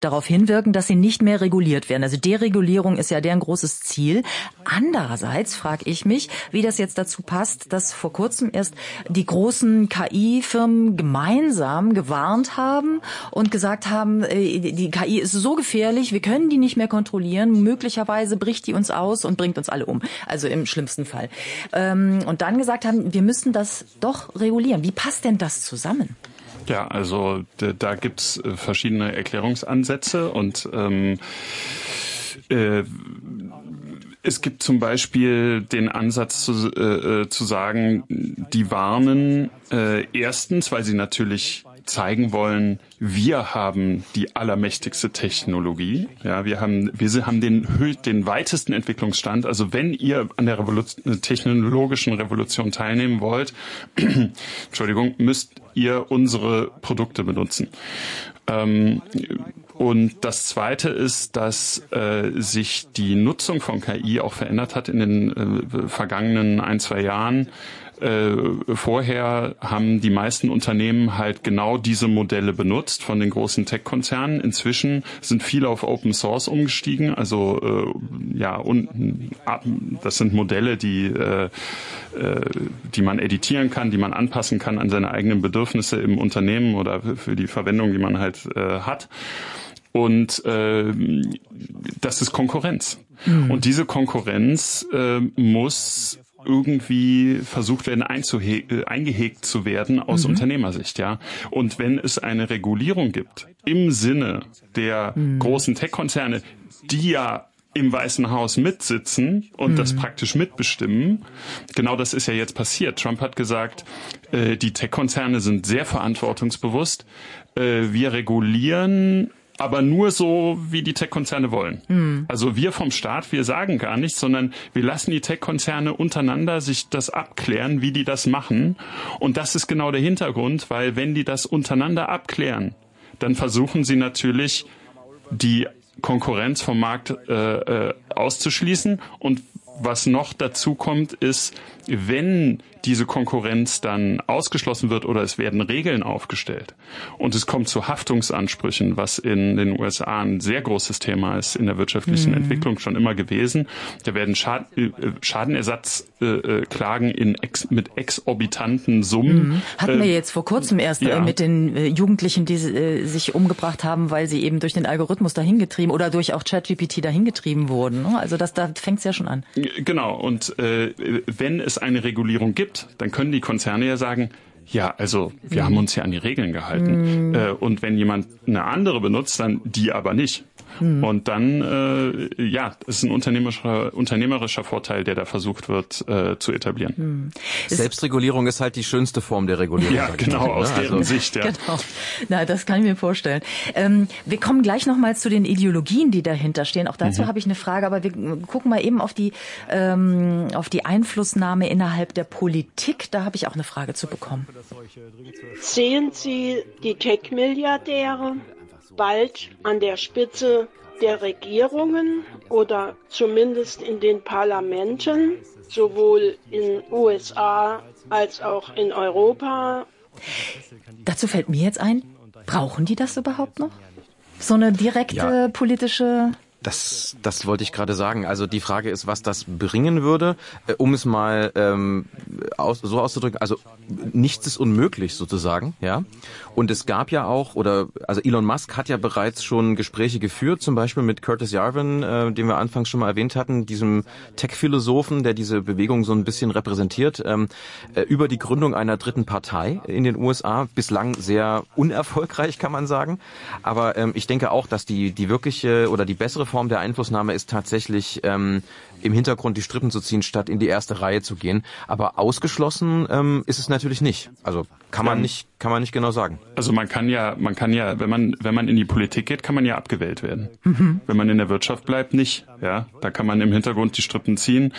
darauf hinwirken, dass sie nicht mehr reguliert werden. Also Deregulierung ist ja deren großes Ziel. Andererseits frage ich mich, wie das jetzt dazu passt, dass vor kurzem erst die großen KI-Firmen gemeinsam gewarnt haben und gesagt haben, die KI ist so gefährlich, wir können die nicht mehr kontrollieren, möglicherweise bricht die uns aus und bringt uns alle um, also im schlimmsten Fall. Und dann gesagt haben, wir müssen das doch regulieren. Wie passt denn das zusammen? Ja, also da gibt's verschiedene Erklärungsansätze und es gibt zum Beispiel den Ansatz zu sagen, die warnen erstens, weil sie natürlich zeigen wollen, wir haben die allermächtigste Technologie. Ja, wir haben den weitesten Entwicklungsstand. Also wenn ihr an der technologischen Revolution teilnehmen wollt, Entschuldigung, müsst ihr unsere Produkte benutzen. Und das Zweite ist, dass sich die Nutzung von KI auch verändert hat in den vergangenen 1-2 Jahren. Vorher haben die meisten Unternehmen halt genau diese Modelle benutzt von den großen Tech-Konzernen. Inzwischen sind viele auf Open Source umgestiegen. Also das sind Modelle, die man editieren kann, die man anpassen kann an seine eigenen Bedürfnisse im Unternehmen oder für die Verwendung, die man halt hat. Und das ist Konkurrenz. Und diese Konkurrenz muss irgendwie versucht werden, eingehegt zu werden aus Unternehmersicht, ja. Und wenn es eine Regulierung gibt im Sinne der großen Tech-Konzerne, die ja im Weißen Haus mitsitzen und das praktisch mitbestimmen, genau das ist ja jetzt passiert. Trump hat gesagt, die Tech-Konzerne sind sehr verantwortungsbewusst. Wir regulieren aber nur so, wie die Tech-Konzerne wollen. Also wir vom Staat, wir sagen gar nichts, sondern wir lassen die Tech-Konzerne untereinander sich das abklären, wie die das machen. Und das ist genau der Hintergrund, weil wenn die das untereinander abklären, dann versuchen sie natürlich, die Konkurrenz vom Markt auszuschließen. Und was noch dazu kommt, ist, wenn diese Konkurrenz dann ausgeschlossen wird oder es werden Regeln aufgestellt und es kommt zu Haftungsansprüchen, was in den USA ein sehr großes Thema ist in der wirtschaftlichen Entwicklung schon immer gewesen. Da werden Schadenersatzklagen mit exorbitanten Summen. Hatten wir jetzt vor kurzem erst mit den Jugendlichen, die sich umgebracht haben, weil sie eben durch den Algorithmus dahingetrieben oder durch auch ChatGPT dahingetrieben wurden. Also da fängt es ja schon an. Genau. Und wenn es eine Regulierung gibt, dann können die Konzerne ja sagen, ja, also wir haben uns ja an die Regeln gehalten. Und wenn jemand eine andere benutzt, dann die aber nicht. Und dann, das ist ein unternehmerischer Vorteil, der da versucht wird zu etablieren. Selbstregulierung ist halt die schönste Form der Regulierung. Ja, genau, aus deren Sicht. Ja. Genau. Na, das kann ich mir vorstellen. Wir kommen gleich nochmal zu den Ideologien, die dahinter stehen. Auch dazu habe ich eine Frage, aber wir gucken mal eben auf die Einflussnahme innerhalb der Politik. Da habe ich auch eine Frage zu bekommen. Sehen Sie die Tech-Milliardäre bald an der Spitze der Regierungen oder zumindest in den Parlamenten, sowohl in USA als auch in Europa? Dazu fällt mir jetzt ein, brauchen die das überhaupt noch? So eine direkte politische... Das wollte ich gerade sagen. Also die Frage ist, was das bringen würde, um es mal so auszudrücken. Also nichts ist unmöglich sozusagen, ja. Und es gab ja auch, also Elon Musk hat ja bereits schon Gespräche geführt, zum Beispiel mit Curtis Yarvin, den wir anfangs schon mal erwähnt hatten, diesem Tech-Philosophen, der diese Bewegung so ein bisschen repräsentiert, über die Gründung einer dritten Partei in den USA. Bislang sehr unerfolgreich, kann man sagen. Aber ich denke auch, dass die wirkliche oder die bessere Form der Einflussnahme ist tatsächlich im Hintergrund die Strippen zu ziehen, statt in die erste Reihe zu gehen. Aber ausgeschlossen ist es natürlich nicht. Also kann man nicht genau sagen. Also man kann ja, wenn man in die Politik geht, kann man ja abgewählt werden. Wenn man in der Wirtschaft bleibt, nicht. Ja, da kann man im Hintergrund die Strippen ziehen.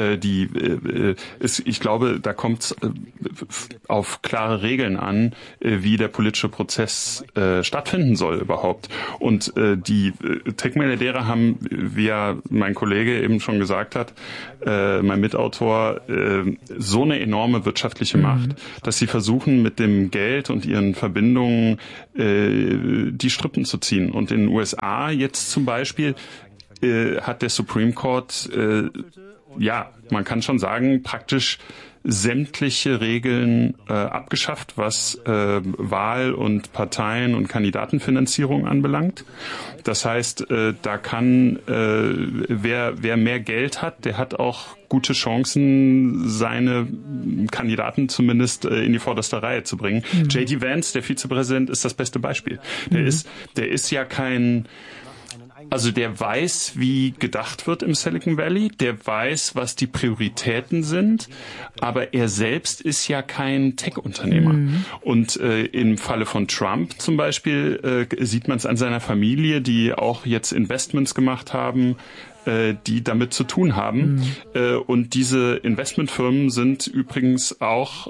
Ich glaube, da kommt es auf klare Regeln an, wie der politische Prozess stattfinden soll überhaupt. Und die Tech-Milliardäre selber haben, wie ja mein Kollege eben schon gesagt hat, mein Mitautor, so eine enorme wirtschaftliche Macht, dass sie versuchen, mit dem Geld und ihren Verbindungen die Strippen zu ziehen. Und in den USA jetzt zum Beispiel hat der Supreme Court, man kann schon sagen, praktisch sämtliche Regeln abgeschafft, was Wahl- und Parteien- und Kandidatenfinanzierung anbelangt. Das heißt, da kann wer mehr Geld hat, der hat auch gute Chancen, seine Kandidaten zumindest in die vorderste Reihe zu bringen. J.D. Vance, der Vizepräsident, ist das beste Beispiel. Der ist ja kein... Also der weiß, wie gedacht wird im Silicon Valley, der weiß, was die Prioritäten sind, aber er selbst ist ja kein Tech-Unternehmer. Und im Falle von Trump zum Beispiel sieht man es an seiner Familie, die auch jetzt Investments gemacht haben, die damit zu tun haben. Und diese Investmentfirmen sind übrigens auch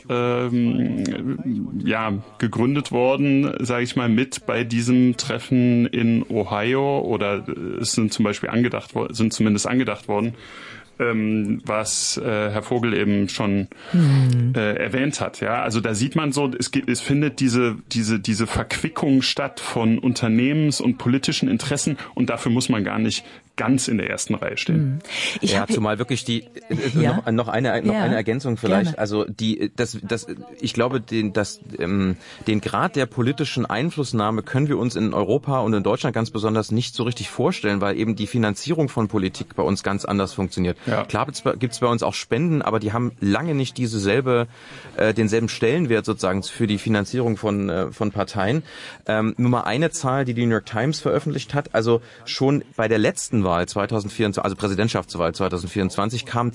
gegründet worden, sage ich mal, mit bei diesem Treffen in Ohio, oder es sind zum Beispiel zumindest angedacht worden, was Herr Vogel eben schon erwähnt hat. Ja, also da sieht man so, es findet diese Verquickung statt von Unternehmens- und politischen Interessen, und dafür muss man gar nicht ganz in der ersten Reihe stehen. Zumal wirklich noch eine Ergänzung vielleicht. Gerne. Also ich glaube, den Grad der politischen Einflussnahme können wir uns in Europa und in Deutschland ganz besonders nicht so richtig vorstellen, weil eben die Finanzierung von Politik bei uns ganz anders funktioniert. Ja. Klar gibt's bei uns auch Spenden, aber die haben lange nicht denselben Stellenwert sozusagen für die Finanzierung von Parteien. Nur mal eine Zahl, die New York Times veröffentlicht hat, also schon bei der letzten Wahl 2024, also Präsidentschaftswahl 2024, kamen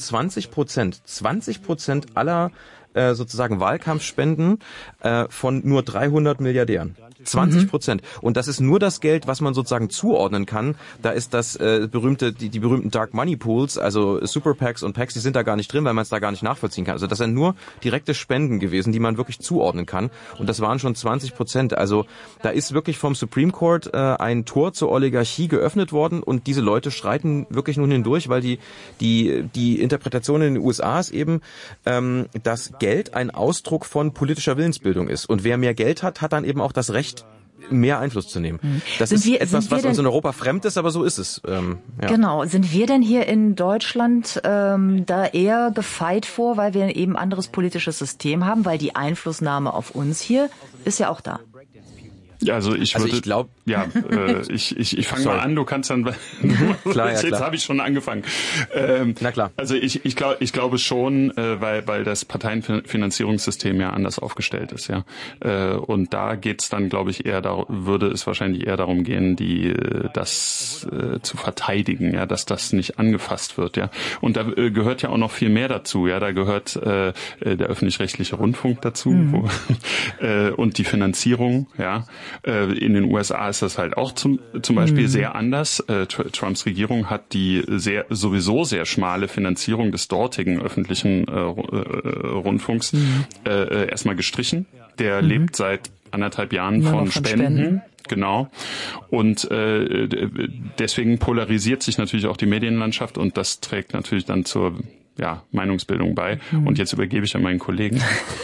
20% aller sozusagen Wahlkampfspenden von nur 300 Milliardären. 20%. Und das ist nur das Geld, was man sozusagen zuordnen kann. Da ist das die berühmten Dark Money Pools, also Super PACs und PACs, die sind da gar nicht drin, weil man es da gar nicht nachvollziehen kann. Also das sind nur direkte Spenden gewesen, die man wirklich zuordnen kann. Und das waren schon 20%. Also da ist wirklich vom Supreme Court ein Tor zur Oligarchie geöffnet worden, und diese Leute schreiten wirklich nun hindurch, weil die Interpretation in den USA ist eben, dass Geld ein Ausdruck von politischer Willensbildung ist. Und wer mehr Geld hat, hat dann eben auch das Recht, mehr Einfluss zu nehmen. Das ist etwas, was uns in Europa fremd ist, aber so ist es. Genau. Sind wir denn hier in Deutschland da eher gefeit vor, weil wir eben ein anderes politisches System haben, weil die Einflussnahme auf uns hier ist ja auch da? Ja, also ich glaube, ich fange mal an, du kannst dann, jetzt habe ich schon angefangen. Na klar. Also ich glaube schon, weil das Parteienfinanzierungssystem ja anders aufgestellt ist, ja. Und da geht's dann, glaube ich, würde es wahrscheinlich eher darum gehen, das zu verteidigen, ja, dass das nicht angefasst wird, ja. Und da gehört ja auch noch viel mehr dazu, ja. Da gehört der öffentlich-rechtliche Rundfunk dazu und die Finanzierung, ja. In den USA ist das halt auch zum Beispiel sehr anders. Trumps Regierung hat die sowieso sehr schmale Finanzierung des dortigen öffentlichen Rundfunks erstmal gestrichen. Der lebt seit 1,5 Jahren von Spenden. Genau. Und deswegen polarisiert sich natürlich auch die Medienlandschaft, und das trägt natürlich dann zur Meinungsbildung bei. Und jetzt übergebe ich an meinen Kollegen.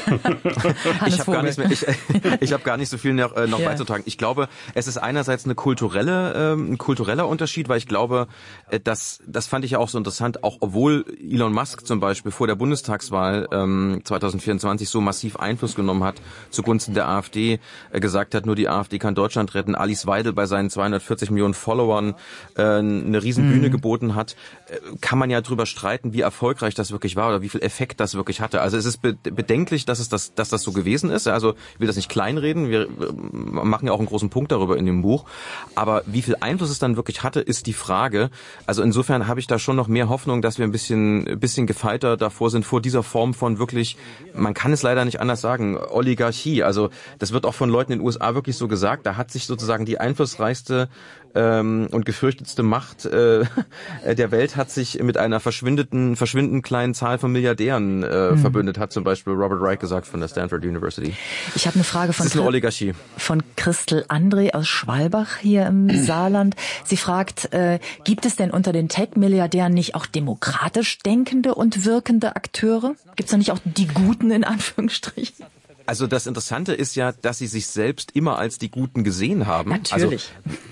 Ich habe gar nicht so viel noch beizutragen. Ich glaube, es ist einerseits ein kultureller Unterschied, weil ich glaube, das fand ich ja auch so interessant, auch obwohl Elon Musk zum Beispiel vor der Bundestagswahl 2024 so massiv Einfluss genommen hat zugunsten der AfD, gesagt hat, nur die AfD kann Deutschland retten, Alice Weidel bei seinen 240 Millionen Followern eine riesen Bühne geboten hat, kann man ja drüber streiten, wie erfolgreich das wirklich war oder wie viel Effekt das wirklich hatte. Also es ist bedenklich, dass das so gewesen ist. Also ich will das nicht kleinreden, wir machen ja auch einen großen Punkt darüber in dem Buch. Aber wie viel Einfluss es dann wirklich hatte, ist die Frage. Also insofern habe ich da schon noch mehr Hoffnung, dass wir ein bisschen gefeiter davor sind, vor dieser Form von wirklich, man kann es leider nicht anders sagen, Oligarchie. Also das wird auch von Leuten in den USA wirklich so gesagt. Da hat sich sozusagen die einflussreichste und gefürchtetste Macht der Welt hat sich mit einer verschwindenden bestimmten kleinen Zahl von Milliardären verbündet, hat zum Beispiel Robert Reich gesagt von der Stanford University. Ich habe eine Frage das ist eine Oligarchie. Von Christel André aus Schwalbach hier im Saarland. Sie fragt, gibt es denn unter den Tech-Milliardären nicht auch demokratisch denkende und wirkende Akteure? Gibt es da nicht auch die Guten in Anführungsstrichen? Also das Interessante ist ja, dass sie sich selbst immer als die Guten gesehen haben. Natürlich.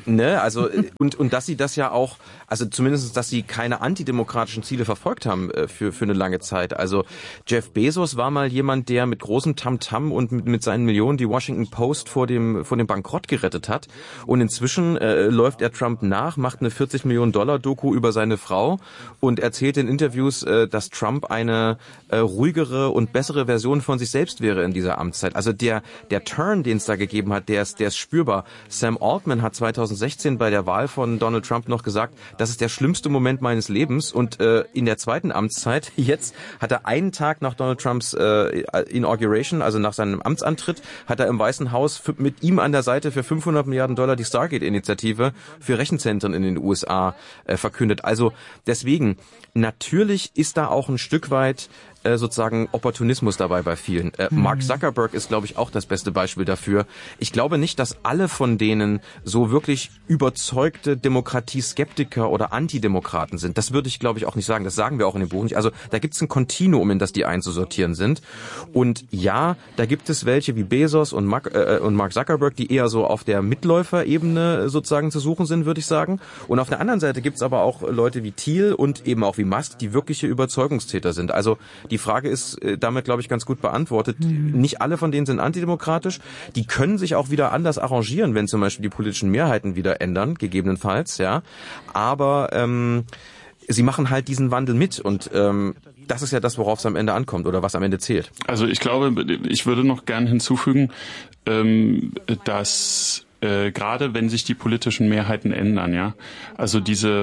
Und dass sie das ja auch, also zumindest, dass sie keine antidemokratischen Ziele verfolgt haben für eine lange Zeit. Also Jeff Bezos war mal jemand, der mit großem Tamtam und mit seinen Millionen die Washington Post vor dem Bankrott gerettet hat. Und inzwischen läuft er Trump nach, macht eine $40 Millionen Doku über seine Frau und erzählt in Interviews, dass Trump eine ruhigere und bessere Version von sich selbst wäre in dieser Amtszeit. Also der Turn, den es da gegeben hat, der ist spürbar. Sam Altman hat 2016 bei der Wahl von Donald Trump noch gesagt, das ist der schlimmste Moment meines Lebens. Und in der zweiten Amtszeit, jetzt hat er einen Tag nach Donald Trumps Inauguration, also nach seinem Amtsantritt, hat er im Weißen Haus mit ihm an der Seite für $500 Milliarden die Stargate-Initiative für Rechenzentren in den USA verkündet. Also deswegen, natürlich ist da auch ein Stück weit sozusagen Opportunismus dabei bei vielen. Mark Zuckerberg ist, glaube ich, auch das beste Beispiel dafür. Ich glaube nicht, dass alle von denen so wirklich überzeugte Demokratieskeptiker oder Antidemokraten sind. Das würde ich, glaube ich, auch nicht sagen. Das sagen wir auch in dem Buch nicht. Also da gibt es ein Kontinuum, in das die einzusortieren sind. Und ja, da gibt es welche wie Bezos und Mark Zuckerberg, die eher so auf der Mitläuferebene sozusagen zu suchen sind, würde ich sagen. Und auf der anderen Seite gibt es aber auch Leute wie Thiel und eben auch wie Musk, die wirkliche Überzeugungstäter sind. Also die Frage ist damit, glaube ich, ganz gut beantwortet. Nicht alle von denen sind antidemokratisch. Die können sich auch wieder anders arrangieren, wenn zum Beispiel die politischen Mehrheiten wieder ändern, gegebenenfalls, ja. Aber sie machen halt diesen Wandel mit und das ist ja das, worauf es am Ende ankommt oder was am Ende zählt. Also ich glaube, ich würde noch gern hinzufügen, dass gerade wenn sich die politischen Mehrheiten ändern, ja, also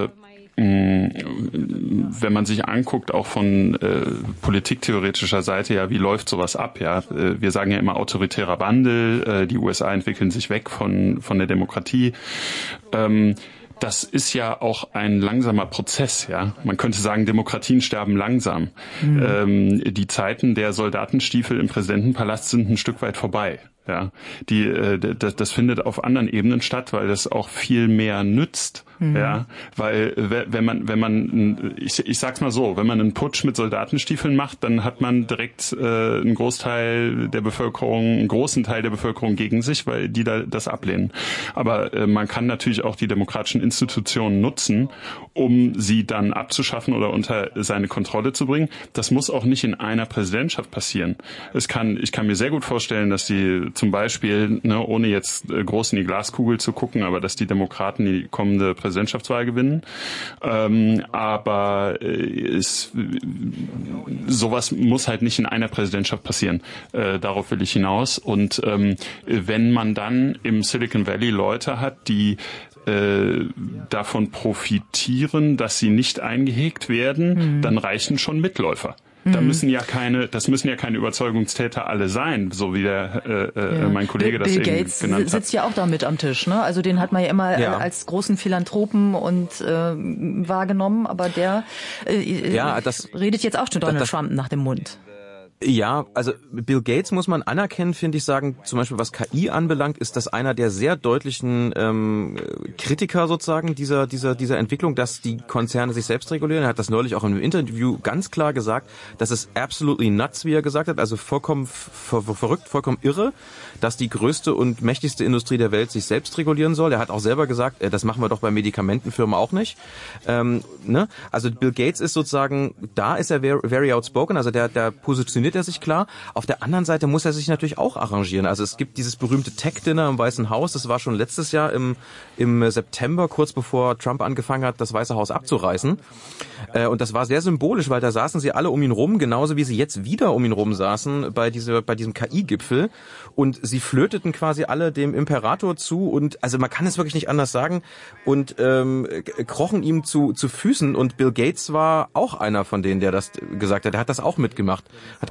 wenn man sich anguckt, auch von politiktheoretischer Seite, ja, wie läuft sowas ab? Ja, wir sagen ja immer autoritärer Wandel, die USA entwickeln sich weg von der Demokratie. Das ist ja auch ein langsamer Prozess, ja. Man könnte sagen, Demokratien sterben langsam. Die Zeiten der Soldatenstiefel im Präsidentenpalast sind ein Stück weit vorbei. Ja, das findet auf anderen Ebenen statt, weil das auch viel mehr nützt. Ja, weil wenn man ich sag's mal so, wenn man einen Putsch mit Soldatenstiefeln macht, dann hat man direkt einen großen Teil der Bevölkerung gegen sich, weil die das ablehnen. Aber man kann natürlich auch die demokratischen Institutionen nutzen, um sie dann abzuschaffen oder unter seine Kontrolle zu bringen. Das muss auch nicht in einer Präsidentschaft passieren. Ich kann mir sehr gut vorstellen, dass die zum Beispiel, ohne jetzt groß in die Glaskugel zu gucken, aber dass die Demokraten die kommende Präsidentschaftswahl gewinnen. Aber sowas muss halt nicht in einer Präsidentschaft passieren. Darauf will ich hinaus. Und wenn man dann im Silicon Valley Leute hat, die davon profitieren, dass sie nicht eingehegt werden, dann reichen schon Mitläufer. Das müssen ja keine Überzeugungstäter alle sein, so wie mein Kollege das eben genannt hat. Bill Gates sitzt ja auch da mit am Tisch, ne? Also den hat man ja immer als großen Philanthropen und wahrgenommen, aber der redet jetzt auch schon Donald Trump nach dem Mund. Ja, also Bill Gates muss man anerkennen, finde ich, sagen, zum Beispiel was KI anbelangt, ist das einer der sehr deutlichen Kritiker sozusagen dieser Entwicklung, dass die Konzerne sich selbst regulieren. Er hat das neulich auch in einem Interview ganz klar gesagt, dass es absolutely nuts, wie er gesagt hat, also vollkommen verrückt, vollkommen irre, dass die größte und mächtigste Industrie der Welt sich selbst regulieren soll. Er hat auch selber gesagt, das machen wir doch bei Medikamentenfirmen auch nicht. Also Bill Gates ist sozusagen, da ist er very outspoken, also der positioniert er sich klar. Auf der anderen Seite muss er sich natürlich auch arrangieren. Also es gibt dieses berühmte Tech-Dinner im Weißen Haus, das war schon letztes Jahr im September, kurz bevor Trump angefangen hat, das Weiße Haus abzureißen. Und das war sehr symbolisch, weil da saßen sie alle um ihn rum, genauso wie sie jetzt wieder um ihn rum saßen bei diesem KI-Gipfel. Und sie flöteten quasi alle dem Imperator zu und, also man kann es wirklich nicht anders sagen, und krochen ihm zu Füßen. Und Bill Gates war auch einer von denen, der das gesagt hat. Er hat das auch mitgemacht. Hat gesagt,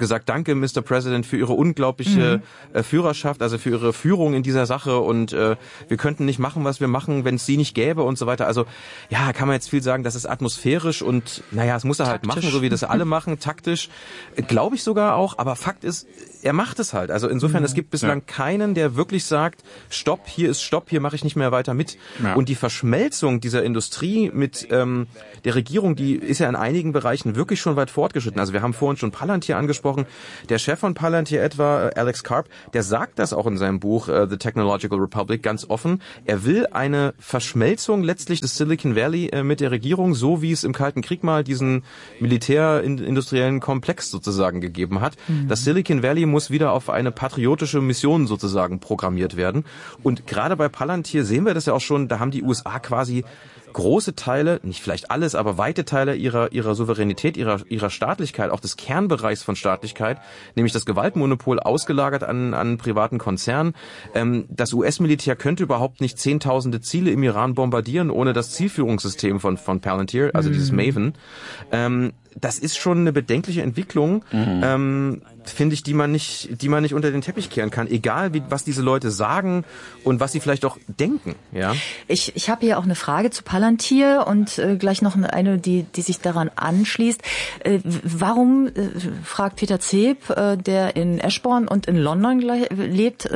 gesagt, danke, Mr. President, für Ihre unglaubliche Führerschaft, also für Ihre Führung in dieser Sache und wir könnten nicht machen, was wir machen, wenn es Sie nicht gäbe und so weiter. Also ja, kann man jetzt viel sagen, das ist atmosphärisch und naja, es muss er halt machen, so wie das alle machen, taktisch, glaube ich sogar auch, aber Fakt ist, er macht es halt. Also insofern, es gibt bislang keinen, der wirklich sagt, Stopp, hier mache ich nicht mehr weiter mit. Ja. Und die Verschmelzung dieser Industrie mit der Regierung, die ist ja in einigen Bereichen wirklich schon weit fortgeschritten. Also wir haben vorhin schon Palantir angesprochen. Der Chef von Palantir etwa, Alex Karp, der sagt das auch in seinem Buch The Technological Republic ganz offen. Er will eine Verschmelzung letztlich des Silicon Valley mit der Regierung, so wie es im Kalten Krieg mal diesen militärindustriellen Komplex sozusagen gegeben hat. Das Silicon Valley muss wieder auf eine patriotische Mission sozusagen programmiert werden. Und gerade bei Palantir sehen wir das ja auch schon, da haben die USA quasi große Teile, nicht vielleicht alles, aber weite Teile ihrer Souveränität, ihrer Staatlichkeit, auch des Kernbereichs von Staatlichkeit, nämlich das Gewaltmonopol ausgelagert an privaten Konzernen. Das US-Militär könnte überhaupt nicht zehntausende Ziele im Iran bombardieren, ohne das Zielführungssystem von Palantir, also dieses Maven. Das ist schon eine bedenkliche Entwicklung, finde ich, die man nicht unter den Teppich kehren kann, egal was diese Leute sagen und was sie vielleicht auch denken. Ja. Ich habe hier auch eine Frage zu Palantir und gleich noch eine, die sich daran anschließt. Warum, fragt Peter Zeb, der in Ashbourne und in London lebt,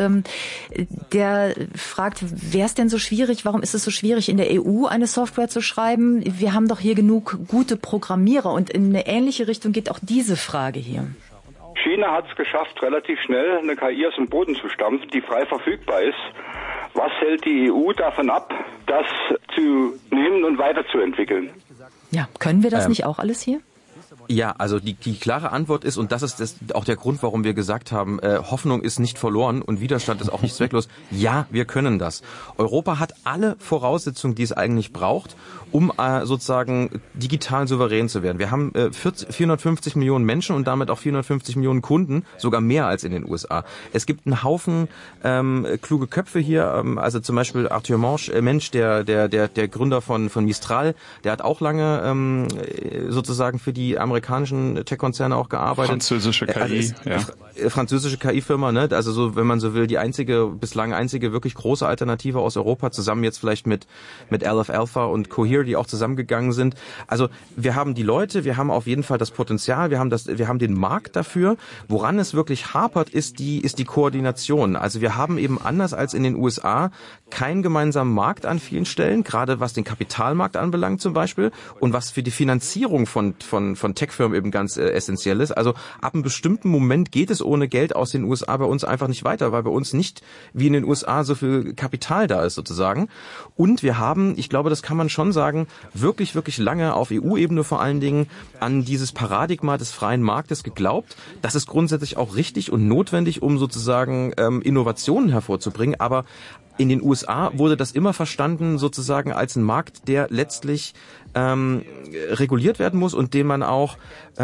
der fragt, wäre es denn so schwierig, warum ist es so schwierig, in der EU eine Software zu schreiben? Wir haben doch hier genug gute Programmierer und in eine ähnliche Richtung geht auch diese Frage hier. China hat es geschafft, relativ schnell eine KI aus dem Boden zu stampfen, die frei verfügbar ist. Was hält die EU davon ab, das zu nehmen und weiterzuentwickeln? Ja, können wir das nicht auch alles hier? Ja, also die klare Antwort ist, und das ist auch der Grund, warum wir gesagt haben, Hoffnung ist nicht verloren und Widerstand ist auch nicht zwecklos. Ja, wir können das. Europa hat alle Voraussetzungen, die es eigentlich braucht, um sozusagen digital souverän zu werden. Wir haben 450 Millionen Menschen und damit auch 450 Millionen Kunden, sogar mehr als in den USA. Es gibt einen Haufen kluge Köpfe hier, also zum Beispiel Arthur Mensch, der Gründer von Mistral, der hat auch lange sozusagen für die amerikanischen Tech-Konzerne auch gearbeitet. Französische KI, französische KI-Firma, ne? Also so, wenn man so will, die bislang einzige wirklich große Alternative aus Europa, zusammen jetzt vielleicht mit Aleph Alpha und Cohere, die auch zusammengegangen sind. Also wir haben die Leute, wir haben auf jeden Fall das Potenzial, wir haben den Markt dafür. Woran es wirklich hapert, ist die Koordination. Also wir haben eben anders als in den USA keinen gemeinsamen Markt an vielen Stellen, gerade was den Kapitalmarkt anbelangt zum Beispiel und was für die Finanzierung von Tech-Firmen eben ganz essentiell ist. Also ab einem bestimmten Moment geht es ohne Geld aus den USA bei uns einfach nicht weiter, weil bei uns nicht wie in den USA so viel Kapital da ist sozusagen. Und wir haben, ich glaube, das kann man schon sagen, wirklich, wirklich lange auf EU-Ebene vor allen Dingen an dieses Paradigma des freien Marktes geglaubt. Das ist grundsätzlich auch richtig und notwendig, um sozusagen Innovationen hervorzubringen. Aber in den USA wurde das immer verstanden sozusagen als ein Markt, der letztlich reguliert werden muss und den man auch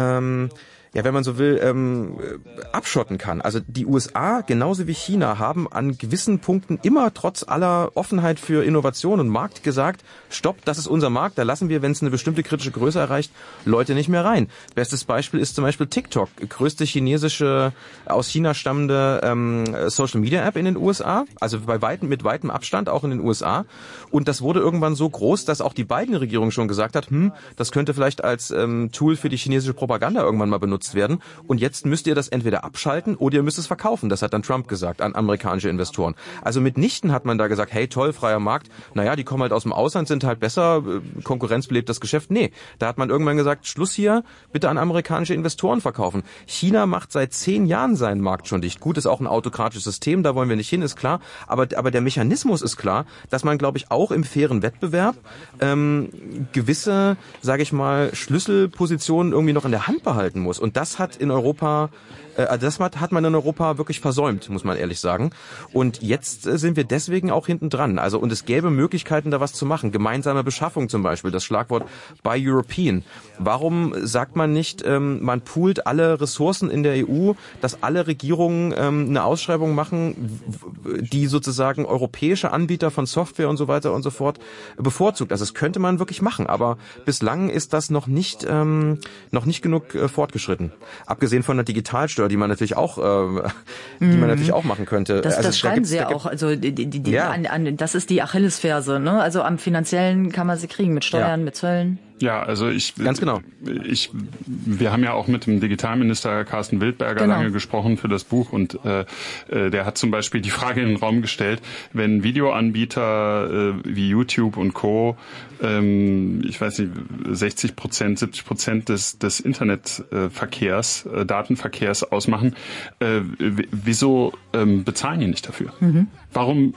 wenn man so will, abschotten kann. Also die USA, genauso wie China, haben an gewissen Punkten immer trotz aller Offenheit für Innovation und Markt gesagt, stopp, das ist unser Markt, da lassen wir, wenn es eine bestimmte kritische Größe erreicht, Leute nicht mehr rein. Bestes Beispiel ist zum Beispiel TikTok, größte chinesische, aus China stammende Social-Media-App in den USA, also mit weitem Abstand auch in den USA. Und das wurde irgendwann so groß, dass auch die Biden-Regierung schon gesagt hat, das könnte vielleicht als Tool für die chinesische Propaganda irgendwann mal benutzt werden. Und jetzt müsst ihr das entweder abschalten oder ihr müsst es verkaufen. Das hat dann Trump gesagt an amerikanische Investoren. Also mitnichten hat man da gesagt, hey toll, freier Markt, naja, die kommen halt aus dem Ausland, sind halt besser, Konkurrenz belebt das Geschäft. Nee, da hat man irgendwann gesagt, Schluss hier, bitte an amerikanische Investoren verkaufen. China macht seit 10 Jahren seinen Markt schon dicht. Gut, ist auch ein autokratisches System, da wollen wir nicht hin, ist klar. Aber der Mechanismus ist klar, dass man, glaube ich, auch im fairen Wettbewerb gewisse, sage ich mal, Schlüsselpositionen irgendwie noch in der Hand behalten muss. Und das hat in Europa, hat man in Europa wirklich versäumt, muss man ehrlich sagen. Und jetzt sind wir deswegen auch hinten dran. Also, und es gäbe Möglichkeiten, da was zu machen. Gemeinsame Beschaffung zum Beispiel, das Schlagwort Buy European. Warum sagt man nicht, man poolt alle Ressourcen in der EU, dass alle Regierungen eine Ausschreibung machen, die sozusagen europäische Anbieter von Software und so weiter und so fort bevorzugt. Also das könnte man wirklich machen, aber bislang ist das noch nicht genug fortgeschritten. würden. Abgesehen von der Digitalsteuer, die man natürlich auch machen könnte. Das schreiben Sie ja auch. Also das ist die Achillesferse, ne? Also am Finanziellen kann man sie kriegen mit Steuern, mit Zöllen. Ja, also ganz genau. Wir haben ja auch mit dem Digitalminister Carsten Wildberger lange gesprochen für das Buch und der hat zum Beispiel die Frage in den Raum gestellt, wenn Videoanbieter wie YouTube und Co. Ich weiß nicht 60%, 70% des Internetverkehrs, Datenverkehrs ausmachen, wieso bezahlen die nicht dafür? Warum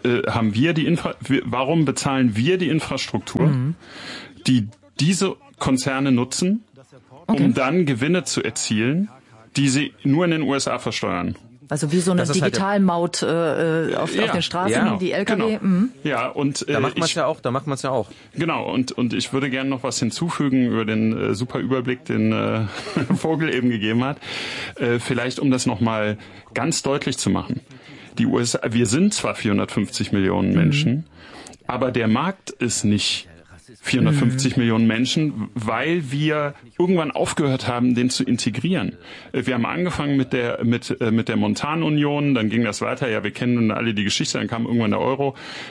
warum bezahlen wir die Infrastruktur, die diese Konzerne nutzen, um dann Gewinne zu erzielen, die sie nur in den USA versteuern? Also wie so eine Digitalmaut auf den Straßen, die LKW. Genau. Ja, und da macht man es ja auch. Genau, und ich würde gerne noch was hinzufügen über den super Überblick, den Vogel eben gegeben hat. Vielleicht um das nochmal ganz deutlich zu machen. Die USA, wir sind zwar 450 Millionen Menschen, aber der Markt ist nicht 450 Millionen Menschen, weil wir irgendwann aufgehört haben, den zu integrieren. Wir haben angefangen mit der Montanunion, dann ging das weiter, ja, wir kennen alle die Geschichte, dann kam irgendwann der Euro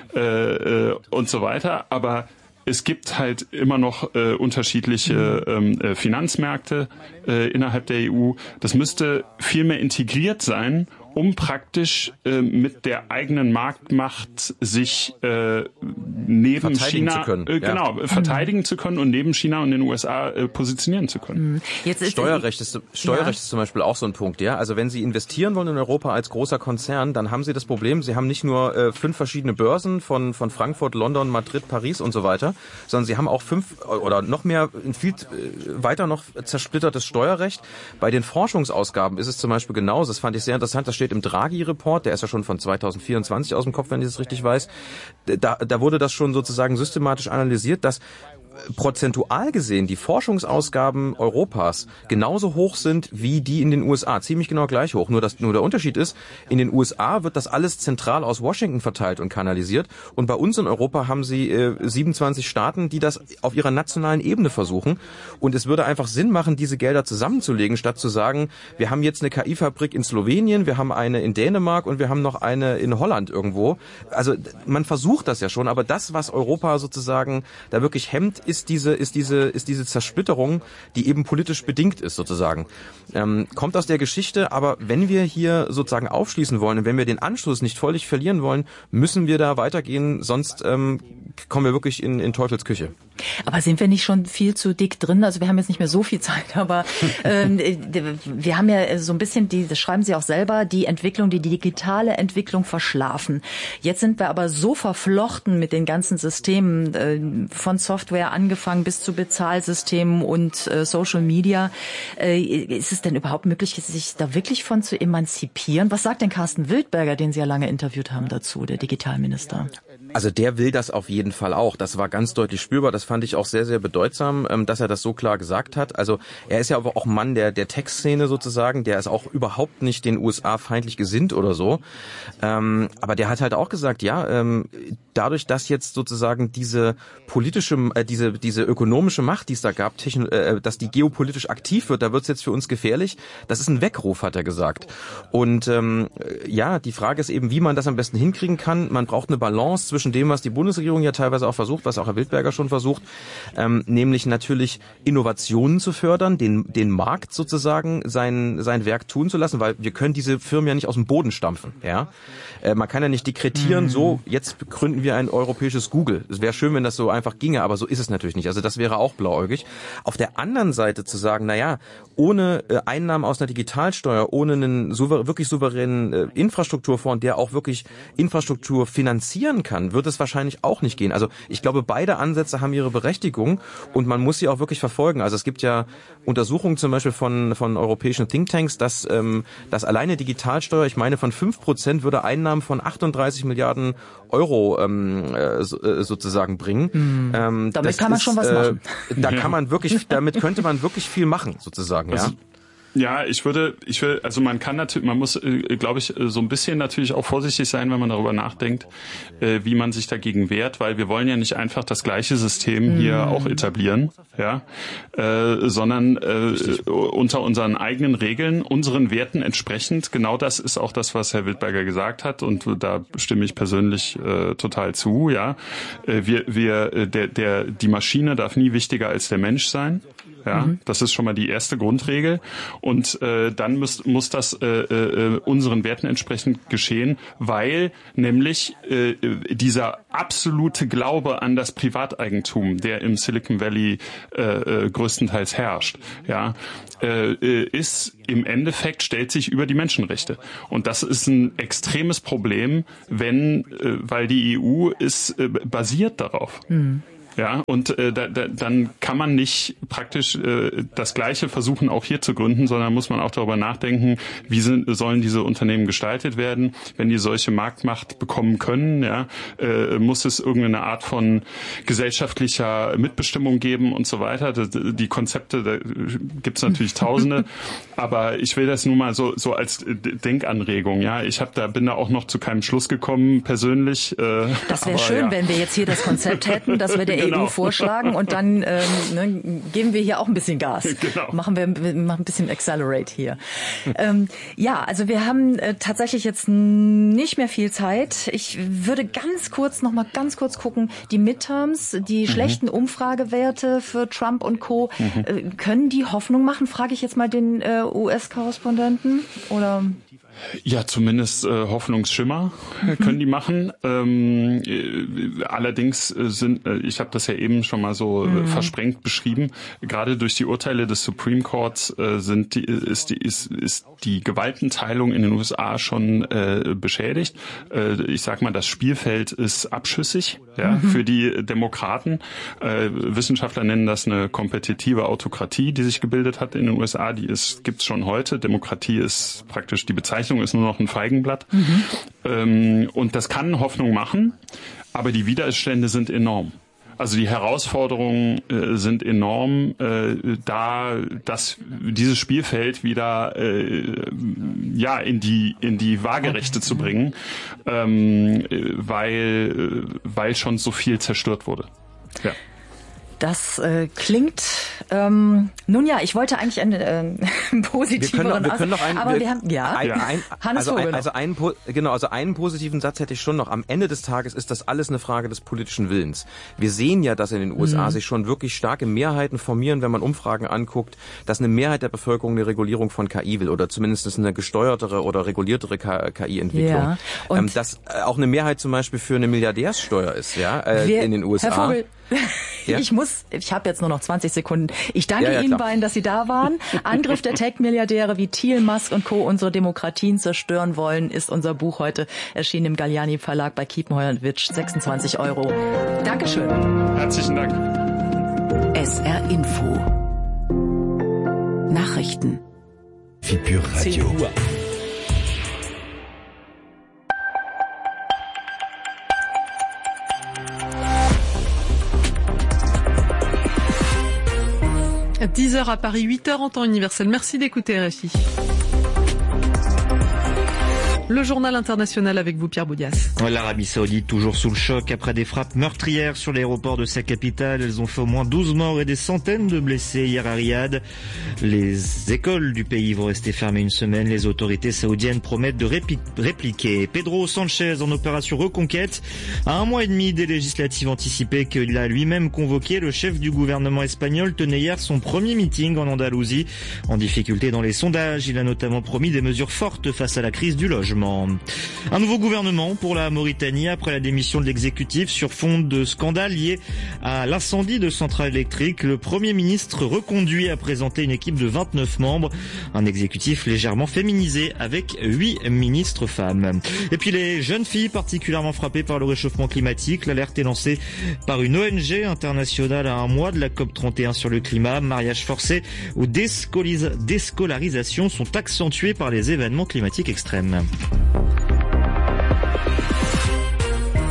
und so weiter, aber es gibt halt immer noch unterschiedliche Finanzmärkte innerhalb der EU. Das müsste viel mehr integriert sein, um praktisch mit der eigenen Marktmacht sich neben China verteidigen zu können und neben China und den USA positionieren zu können. Steuerrecht ist zum Beispiel auch so ein Punkt, ja. Also wenn Sie investieren wollen in Europa als großer Konzern, dann haben Sie das Problem, Sie haben nicht nur 5 verschiedene Börsen von Frankfurt, London, Madrid, Paris und so weiter, sondern Sie haben auch 5 oder noch mehr, viel weiter noch zersplittertes Steuerrecht. Bei den Forschungsausgaben ist es zum Beispiel genauso. Das fand ich sehr interessant. Das steht im Draghi-Report, der ist ja schon von 2024 aus dem Kopf, wenn ich das richtig weiß. Da wurde das schon sozusagen systematisch analysiert, dass prozentual gesehen die Forschungsausgaben Europas genauso hoch sind wie die in den USA, ziemlich genau gleich hoch. Nur der Unterschied ist, in den USA wird das alles zentral aus Washington verteilt und kanalisiert und bei uns in Europa haben sie 27 Staaten, die das auf ihrer nationalen Ebene versuchen und es würde einfach Sinn machen, diese Gelder zusammenzulegen, statt zu sagen, wir haben jetzt eine KI-Fabrik in Slowenien, wir haben eine in Dänemark und wir haben noch eine in Holland irgendwo. Also man versucht das ja schon, aber das, was Europa sozusagen da wirklich hemmt, ist diese Zersplitterung, die eben politisch bedingt ist sozusagen. Kommt aus der Geschichte, aber wenn wir hier sozusagen aufschließen wollen und wenn wir den Anschluss nicht völlig verlieren wollen, müssen wir da weitergehen, sonst kommen wir wirklich in Teufels Küche. Aber sind wir nicht schon viel zu dick drin? Also wir haben jetzt nicht mehr so viel Zeit, aber wir haben ja so ein bisschen, das schreiben Sie auch selber, die digitale Entwicklung verschlafen. Jetzt sind wir aber so verflochten mit den ganzen Systemen, von Software angefangen bis zu Bezahlsystemen und Social Media. Ist es denn überhaupt möglich, sich da wirklich von zu emanzipieren? Was sagt denn Carsten Wildberger, den Sie ja lange interviewt haben dazu, der Digitalminister? Also der will das auf jeden Fall auch. Das war ganz deutlich spürbar. Das fand ich auch sehr, sehr bedeutsam, dass er das so klar gesagt hat. Also er ist ja aber auch Mann der Tech-Szene sozusagen. Der ist auch überhaupt nicht den USA feindlich gesinnt oder so. Aber der hat halt auch gesagt, ja, dadurch, dass jetzt sozusagen diese politische, diese ökonomische Macht, die es da gab, dass die geopolitisch aktiv wird, da wird es jetzt für uns gefährlich. Das ist ein Weckruf, hat er gesagt. Und ja, die Frage ist eben, wie man das am besten hinkriegen kann. Man braucht eine Balance zwischen dem, was die Bundesregierung ja teilweise auch versucht, was auch Herr Wildberger schon versucht, nämlich natürlich Innovationen zu fördern, den Markt sozusagen sein Werk tun zu lassen, weil wir können diese Firmen ja nicht aus dem Boden stampfen. Ja, man kann ja nicht dekretieren, so jetzt gründen wir ein europäisches Google. Es wäre schön, wenn das so einfach ginge, aber so ist es natürlich nicht. Also das wäre auch blauäugig. Auf der anderen Seite zu sagen, naja, ohne Einnahmen aus einer Digitalsteuer, ohne einen wirklich souveränen Infrastrukturfonds, der auch wirklich Infrastruktur finanzieren kann, wird es wahrscheinlich auch nicht gehen. Also ich glaube, beide Ansätze haben ihre Berechtigung und man muss sie auch wirklich verfolgen. Also es gibt ja Untersuchungen zum Beispiel von europäischen Thinktanks, dass alleine Digitalsteuer, ich meine von 5% würde Einnahmen von 38 Milliarden Euro sozusagen bringen. Damit kann man schon was machen. Damit könnte man wirklich viel machen, sozusagen. Ja. Ja, also man muss, glaube ich, so ein bisschen natürlich auch vorsichtig sein, wenn man darüber nachdenkt, wie man sich dagegen wehrt, weil wir wollen ja nicht einfach das gleiche System hier auch etablieren, ja, sondern unter unseren eigenen Regeln, unseren Werten entsprechend. Genau das ist auch das, was Herr Wildberger gesagt hat, und da stimme ich persönlich total zu, ja. Die Maschine darf nie wichtiger als der Mensch sein. Ja, das ist schon mal die erste Grundregel. Und dann muss das unseren Werten entsprechend geschehen, weil nämlich dieser absolute Glaube an das Privateigentum, der im Silicon Valley größtenteils herrscht, ja, ist im Endeffekt, stellt sich über die Menschenrechte. Und das ist ein extremes Problem, weil die EU ist basiert darauf. Ja, und dann kann man nicht praktisch das Gleiche versuchen, auch hier zu gründen, sondern muss man auch darüber nachdenken, wie sollen diese Unternehmen gestaltet werden. Wenn die solche Marktmacht bekommen können, ja, muss es irgendeine Art von gesellschaftlicher Mitbestimmung geben und so weiter. Die Konzepte, da gibt's natürlich Tausende, aber ich will das nur mal so als Denkanregung. Ja, bin da auch noch zu keinem Schluss gekommen persönlich. Das wäre schön, wenn wir jetzt hier das Konzept hätten, dass wir der EU vorschlagen und dann geben wir hier auch ein bisschen Gas. Genau. Machen ein bisschen Accelerate hier. Ja, also wir haben tatsächlich jetzt nicht mehr viel Zeit. Ich würde ganz kurz gucken, die Midterms, die schlechten Umfragewerte für Trump und Co. Können die Hoffnung machen, frage ich jetzt mal den US-Korrespondenten, oder? Ja, zumindest Hoffnungsschimmer können die machen. Allerdings ich habe das ja eben schon mal so versprengt beschrieben, gerade durch die Urteile des Supreme Courts ist die Gewaltenteilung in den USA schon beschädigt. Ich sag mal, das Spielfeld ist abschüssig, ja, für die Demokraten. Wissenschaftler nennen das eine kompetitive Autokratie, die sich gebildet hat in den USA. Gibt's schon heute. Demokratie ist praktisch die Bezeichnung, ist nur noch ein Feigenblatt. Und das kann Hoffnung machen, aber die Widerstände sind enorm. Also die Herausforderungen sind enorm, dieses Spielfeld wieder in die Waagerechte zu bringen, weil schon so viel zerstört wurde. Ja. Das klingt, nun ja, ich wollte eigentlich einen positiveren, einen positiven Satz hätte ich schon noch. Am Ende des Tages ist das alles eine Frage des politischen Willens. Wir sehen ja, dass in den USA sich schon wirklich starke Mehrheiten formieren, wenn man Umfragen anguckt, dass eine Mehrheit der Bevölkerung eine Regulierung von KI will oder zumindest eine gesteuertere oder regulieriertere KI-Entwicklung. Ja, und dass auch eine Mehrheit zum Beispiel für eine Milliardärssteuer ist, in den USA. Herr Vogel, ja? Ich habe jetzt nur noch 20 Sekunden. Ich danke Ihnen beiden, dass Sie da waren. Angriff der Tech-Milliardäre, wie Thiel, Musk und Co. unsere Demokratien zerstören wollen, ist unser Buch heute erschienen im Galliani Verlag bei Kiepenheuer & Witsch. 26 €. Dankeschön. Herzlichen Dank. SR Info. Nachrichten. Fipur Radio. À 10h à Paris, 8h en temps universel. Merci d'écouter RFI. Le journal international avec vous, Pierre Boudias. L'Arabie Saoudite toujours sous le choc après des frappes meurtrières sur l'aéroport de sa capitale. Elles ont fait au moins 12 morts et des centaines de blessés hier à Riyad. Les écoles du pays vont rester fermées une semaine. Les autorités saoudiennes promettent de répliquer. Pedro Sanchez en opération reconquête. À 1 mois et demi des législatives anticipées qu'il a lui-même convoquées, le chef du gouvernement espagnol tenait hier son premier meeting en Andalousie. En difficulté dans les sondages, il a notamment promis des mesures fortes face à la crise du logement. Un nouveau gouvernement pour la Mauritanie après la démission de l'exécutif sur fond de scandale lié à l'incendie de centrales électriques. Le Premier ministre reconduit a présenté une équipe de 29 membres. Un exécutif légèrement féminisé avec 8 ministres femmes. Et puis les jeunes filles particulièrement frappées par le réchauffement climatique. L'alerte est lancée par une ONG internationale à 1 mois de la COP31 sur le climat. Mariage forcé ou déscolarisation sont accentués par les événements climatiques extrêmes.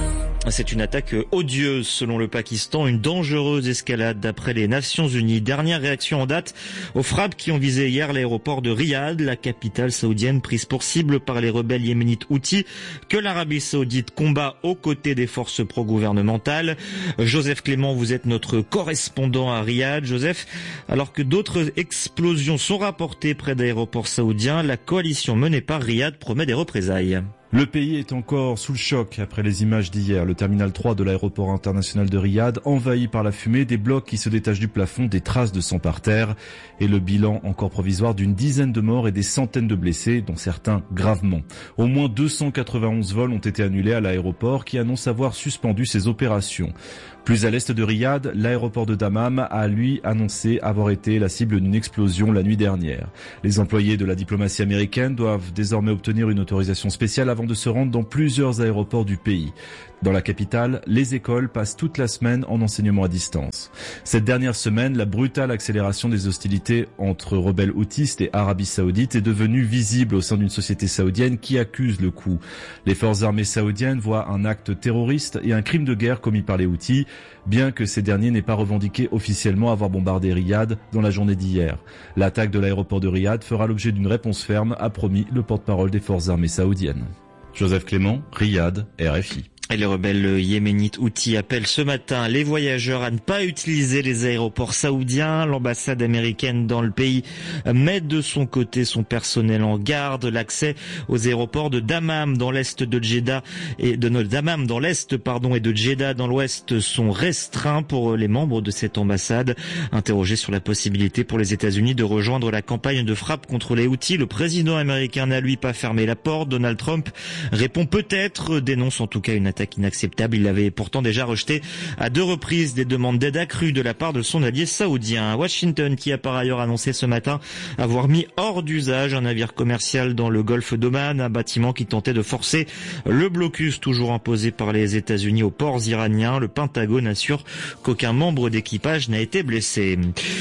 C'est une attaque odieuse selon le Pakistan, une dangereuse escalade d'après les Nations Unies. Dernière réaction en date aux frappes qui ont visé hier l'aéroport de Riyad, la capitale saoudienne prise pour cible par les rebelles yéménites Houthis que l'Arabie saoudite combat aux côtés des forces pro-gouvernementales. Joseph Clément, vous êtes notre correspondant à Riyad. Joseph, alors que d'autres explosions sont rapportées près d'aéroports saoudiens, la coalition menée par Riyad promet des représailles. Le pays est encore sous le choc après les images d'hier. Le terminal 3 de l'aéroport international de Riyad, envahi par la fumée, des blocs qui se détachent du plafond, des traces de sang par terre et le bilan encore provisoire d'une dizaine de morts et des centaines de blessés, dont certains gravement. Au moins 291 vols ont été annulés à l'aéroport qui annonce avoir suspendu ses opérations. Plus à l'est de Riyad, l'aéroport de Dammam a lui annoncé avoir été la cible d'une explosion la nuit dernière. Les employés de la diplomatie américaine doivent désormais obtenir une autorisation spéciale avant de se rendre dans plusieurs aéroports du pays. Dans la capitale, les écoles passent toute la semaine en enseignement à distance. Cette dernière semaine, la brutale accélération des hostilités entre rebelles houthis et Arabie saoudite est devenue visible au sein d'une société saoudienne qui accuse le coup. Les forces armées saoudiennes voient un acte terroriste et un crime de guerre commis par les Houthis, bien que ces derniers n'aient pas revendiqué officiellement avoir bombardé Riyad dans la journée d'hier. L'attaque de l'aéroport de Riyad fera l'objet d'une réponse ferme, a promis le porte-parole des forces armées saoudiennes. Joseph Clément, Riyad, RFI. Et les rebelles yéménites Houthis appellent ce matin les voyageurs à ne pas utiliser les aéroports saoudiens. L'ambassade américaine dans le pays met de son côté son personnel en garde. L'accès aux aéroports de Dammam dans l'est de Jeddah et de Dammam dans l'est et de Jeddah dans l'ouest sont restreints pour les membres de cette ambassade. Interrogé sur la possibilité pour les États-Unis de rejoindre la campagne de frappe contre les Houthis, le président américain n'a lui pas fermé la porte. Donald Trump répond peut-être, dénonce en tout cas une attaque inacceptable. Il avait pourtant déjà rejeté à 2 reprises des demandes d'aide accrues de la part de son allié saoudien. Washington, qui a par ailleurs annoncé ce matin avoir mis hors d'usage un navire commercial dans le golfe d'Oman, un bâtiment qui tentait de forcer le blocus toujours imposé par les États-Unis aux ports iraniens. Le Pentagone assure qu'aucun membre d'équipage n'a été blessé.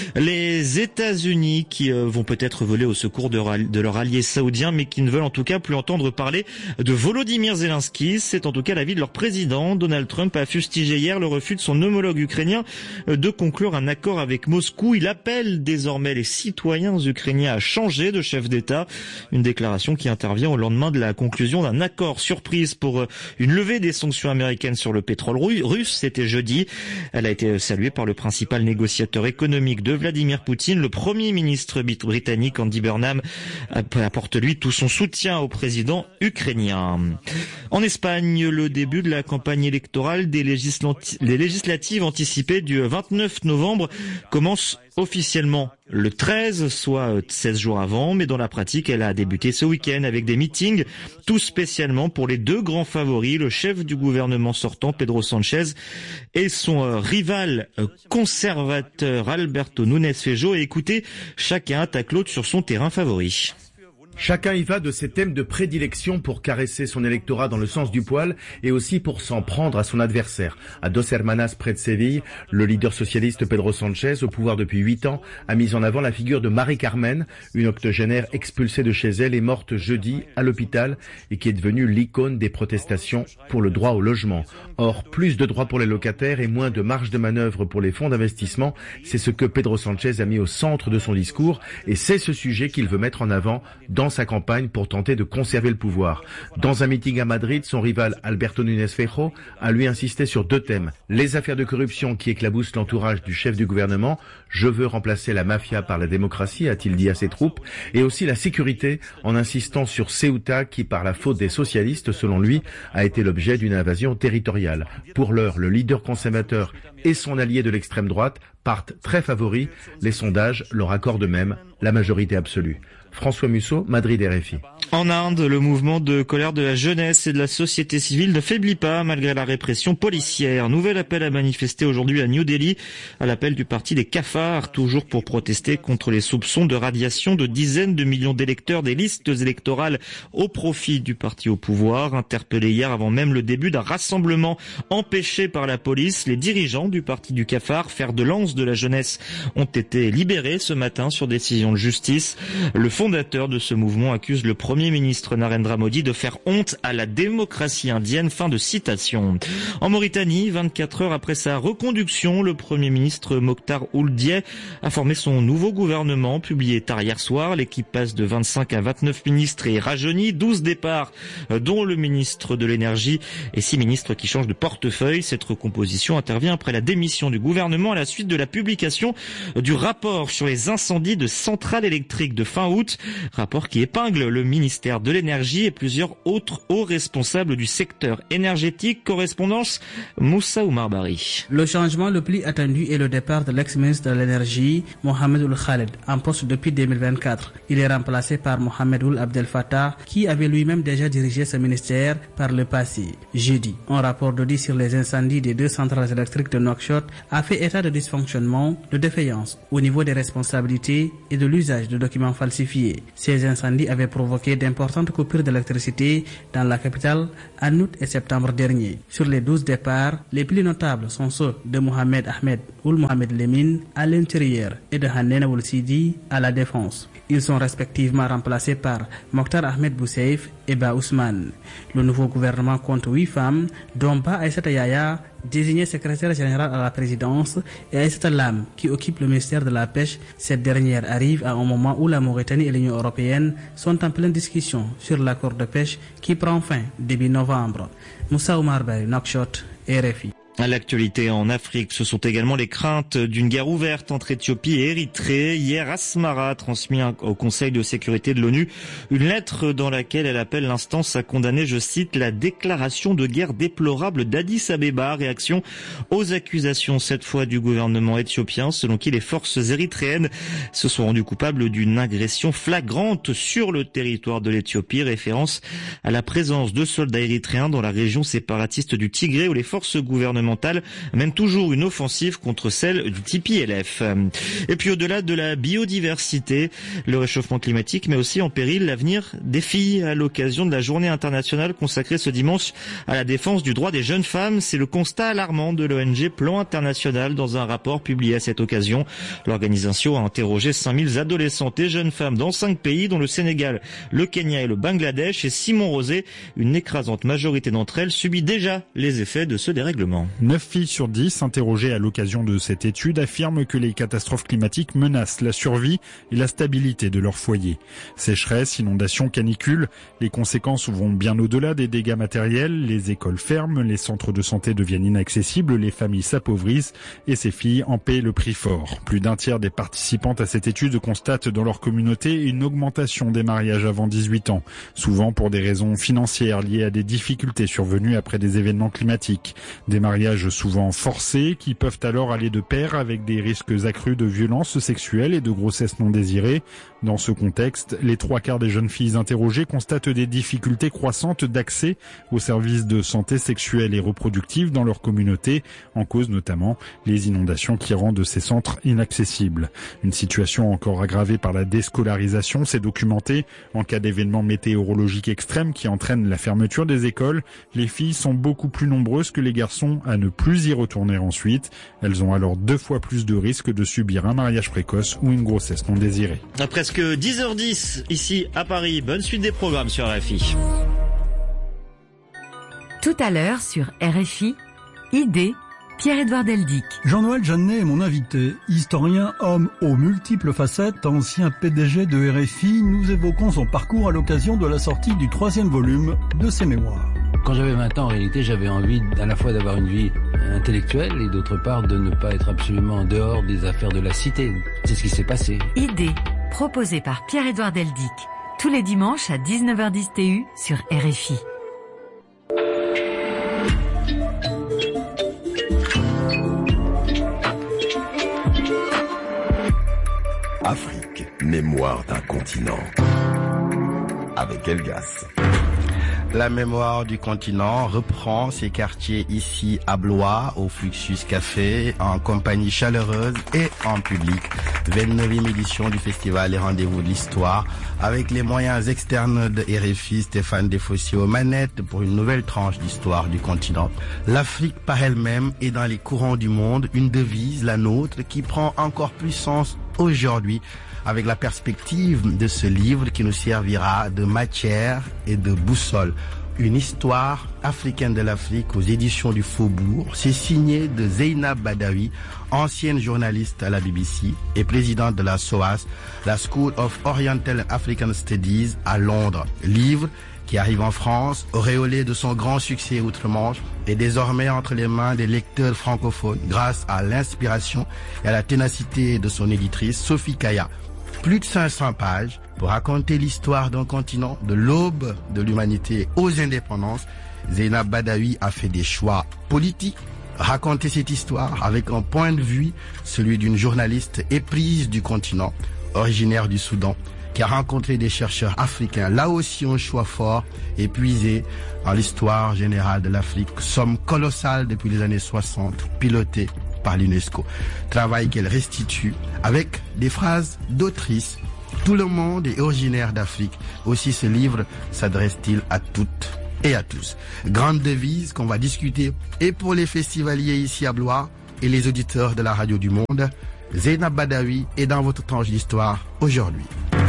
Les États-Unis qui vont peut-être voler au secours de leur allié saoudien, mais qui ne veulent en tout cas plus entendre parler de Volodymyr Zelensky. C'est en tout cas l'avis de leur président. Donald Trump a fustigé hier le refus de son homologue ukrainien de conclure un accord avec Moscou. Il appelle désormais les citoyens ukrainiens à changer de chef d'État. Une déclaration qui intervient au lendemain de la conclusion d'un accord surprise pour une levée des sanctions américaines sur le pétrole russe. C'était jeudi. Elle a été saluée par le principal négociateur économique de Vladimir Poutine. Le premier ministre britannique Andy Burnham apporte lui tout son soutien au président ukrainien. En Espagne, le début de la campagne électorale des législatives anticipées du 29 novembre commence officiellement le 13, soit 16 jours avant, mais dans la pratique, elle a débuté ce week-end avec des meetings, tout spécialement pour les 2 grands favoris, le chef du gouvernement sortant, Pedro Sánchez, et son rival conservateur, Alberto Núñez Feijóo. Et écoutez, chacun attaque l'autre sur son terrain favori. Chacun y va de ses thèmes de prédilection pour caresser son électorat dans le sens du poil et aussi pour s'en prendre à son adversaire. À Dos Hermanas, près de Séville, le leader socialiste Pedro Sánchez, au pouvoir depuis 8 ans, a mis en avant la figure de Marie Carmen, une octogénaire expulsée de chez elle et morte jeudi à l'hôpital et qui est devenue l'icône des protestations pour le droit au logement. Or, plus de droits pour les locataires et moins de marge de manœuvre pour les fonds d'investissement, c'est ce que Pedro Sánchez a mis au centre de son discours et c'est ce sujet qu'il veut mettre en avant dans sa campagne pour tenter de conserver le pouvoir. Dans un meeting à Madrid, son rival Alberto Núñez Feijóo a lui insisté sur 2 thèmes. Les affaires de corruption qui éclaboussent l'entourage du chef du gouvernement. Je veux remplacer la mafia par la démocratie, a-t-il dit à ses troupes. Et aussi la sécurité, en insistant sur Ceuta qui, par la faute des socialistes, selon lui, a été l'objet d'une invasion territoriale. Pour l'heure, le leader conservateur et son allié de l'extrême droite partent très favoris. Les sondages leur accordent même la majorité absolue. François Musso, Madrid, RFI. En Inde, le mouvement de colère de la jeunesse et de la société civile ne faiblit pas malgré la répression policière. Nouvel appel à manifester aujourd'hui à New Delhi, à l'appel du parti des cafards, toujours pour protester contre les soupçons de radiation de dizaines de millions d'électeurs des listes électorales au profit du parti au pouvoir. Interpellés hier avant même le début d'un rassemblement empêché par la police, les dirigeants du parti du cafard, fer de lance de la jeunesse, ont été libérés ce matin sur décision de justice. Le fondateurs de ce mouvement accusent le Premier ministre Narendra Modi de faire honte à la démocratie indienne. Fin de citation. En Mauritanie, 24 heures après sa reconduction, le Premier ministre Mokhtar Ould Dieng a formé son nouveau gouvernement, publié tard hier soir. L'équipe passe de 25 à 29 ministres et rajeunit. 12 départs, dont le ministre de l'énergie et 6 ministres qui changent de portefeuille. Cette recomposition intervient après la démission du gouvernement à la suite de la publication du rapport sur les incendies de centrales électriques de fin août. Rapport qui épingle le ministère de l'énergie et plusieurs autres hauts responsables du secteur énergétique. Correspondance Moussa Oumar Bari. Le changement le plus attendu est le départ de l'ex-ministre de l'énergie, Mohamed Ould Khaled, en poste depuis 2024. Il est remplacé par Mohamed Ould Abdel Fattah, qui avait lui-même déjà dirigé ce ministère par le passé. Jeudi, un rapport d'audit sur les incendies des 2 centrales électriques de Nouakchott a fait état de dysfonctionnement, de défaillance au niveau des responsabilités et de l'usage de documents falsifiés. Ces incendies avaient provoqué d'importantes coupures d'électricité dans la capitale en août et septembre dernier. Sur les 12 départs, les plus notables sont ceux de Mohamed Ahmed Ould Mohamed Lemine à l'intérieur et de Hanena Ould Sidi à la défense. Ils sont respectivement remplacés par Mokhtar Ahmed Bousseif et Ba Ousmane. Le nouveau gouvernement compte 8 femmes, dont Ba Aïssata Yaya, désignée secrétaire générale à la présidence, et Aïssata Lam, qui occupe le ministère de la Pêche. Cette dernière arrive à un moment où la Mauritanie et l'Union européenne sont en pleine discussion sur l'accord de pêche qui prend fin début novembre. Moussa Oumar Bari, Nouakchott, RFI. À l'actualité en Afrique, ce sont également les craintes d'une guerre ouverte entre Éthiopie et Érythrée. Hier, Asmara a transmis au Conseil de sécurité de l'ONU une lettre dans laquelle elle appelle l'instance à condamner, je cite, la déclaration de guerre déplorable d'Addis Abeba, réaction aux accusations cette fois du gouvernement éthiopien, selon qui les forces érythréennes se sont rendues coupables d'une agression flagrante sur le territoire de l'Éthiopie, référence à la présence de soldats érythréens dans la région séparatiste du Tigré où les forces gouvernementales mène toujours une offensive contre celle du TPLF. Et puis au-delà de la biodiversité, le réchauffement climatique met aussi en péril l'avenir des filles à l'occasion de la journée internationale consacrée ce dimanche à la défense du droit des jeunes femmes. C'est le constat alarmant de l'ONG Plan International dans un rapport publié à cette occasion. L'organisation a interrogé 5000 adolescentes et jeunes femmes dans 5 pays dont le Sénégal, le Kenya et le Bangladesh. Et Simon Rosé, une écrasante majorité d'entre elles subit déjà les effets de ce dérèglement. 9 filles sur 10 interrogées à l'occasion de cette étude affirment que les catastrophes climatiques menacent la survie et la stabilité de leur foyer. Sécheresse, inondations, canicules, les conséquences vont bien au-delà des dégâts matériels. Les écoles ferment, les centres de santé deviennent inaccessibles, les familles s'appauvrissent et ces filles en paient le prix fort. Plus d'un tiers des participantes à cette étude constatent dans leur communauté une augmentation des mariages avant 18 ans, souvent pour des raisons financières liées à des difficultés survenues après des événements climatiques. Des mariages souvent forcés qui peuvent alors aller de pair avec des risques accrus de violences sexuelles et de grossesses non désirées. Dans ce contexte, les 3/4 des jeunes filles interrogées constatent des difficultés croissantes d'accès aux services de santé sexuelle et reproductive dans leur communauté, en cause notamment les inondations qui rendent ces centres inaccessibles. Une situation encore aggravée par la déscolarisation, c'est documenté. En cas d'événements météorologiques extrêmes qui entraînent la fermeture des écoles, les filles sont beaucoup plus nombreuses que les garçons à ne plus y retourner ensuite. Elles ont alors 2 fois plus de risques de subir un mariage précoce ou une grossesse non désirée. À presque 10h10 ici à Paris. Bonne suite des programmes sur RFI. Tout à l'heure sur RFI, idée, Pierre-Édouard Deldic. Jean-Noël Jeannet est mon invité, historien, homme aux multiples facettes, ancien PDG de RFI. Nous évoquons son parcours à l'occasion de la sortie du 3e volume de ses mémoires. Quand j'avais 20 ans, en réalité, j'avais envie à la fois d'avoir une vie intellectuelle et d'autre part de ne pas être absolument en dehors des affaires de la cité. C'est ce qui s'est passé. Idée, proposée par Pierre-Édouard Deldic, tous les dimanches à 19h10 TU sur RFI. Afrique, mémoire d'un continent. Avec Elgas. La mémoire du continent reprend ses quartiers ici à Blois, au Fluxus Café, en compagnie chaleureuse et en public. 29e édition du festival Les Rendez-vous de l'Histoire, avec les moyens externes de RFI, Stéphane Desfossiers aux manettes pour une nouvelle tranche d'histoire du continent. L'Afrique par elle-même est dans les courants du monde une devise, la nôtre, qui prend encore plus sens aujourd'hui avec la perspective de ce livre qui nous servira de matière et de boussole. Une histoire africaine de l'Afrique aux éditions du Faubourg. C'est signé de Zeynab Badawi, ancienne journaliste à la BBC et présidente de la SOAS, la School of Oriental African Studies à Londres. Livre qui arrive en France, auréolé de son grand succès outre-Manche, et désormais entre les mains des lecteurs francophones grâce à l'inspiration et à la ténacité de son éditrice Sophie Kaya. Plus de 500 pages pour raconter l'histoire d'un continent de l'aube de l'humanité aux indépendances. Zeynab Badawi a fait des choix politiques, raconter cette histoire avec un point de vue, celui d'une journaliste éprise du continent, originaire du Soudan, qui a rencontré des chercheurs africains. Là aussi un choix fort et puisé dans l'histoire générale de l'Afrique, somme colossale depuis les années 60, pilotée par l'UNESCO. Travail qu'elle restitue avec des phrases d'autrice. Tout le monde est originaire d'Afrique. Aussi ce livre s'adresse-t-il à toutes et à tous. Grande devise qu'on va discuter et pour les festivaliers ici à Blois et les auditeurs de la radio du monde. Zeynab Badawi est dans votre tranche d'histoire aujourd'hui.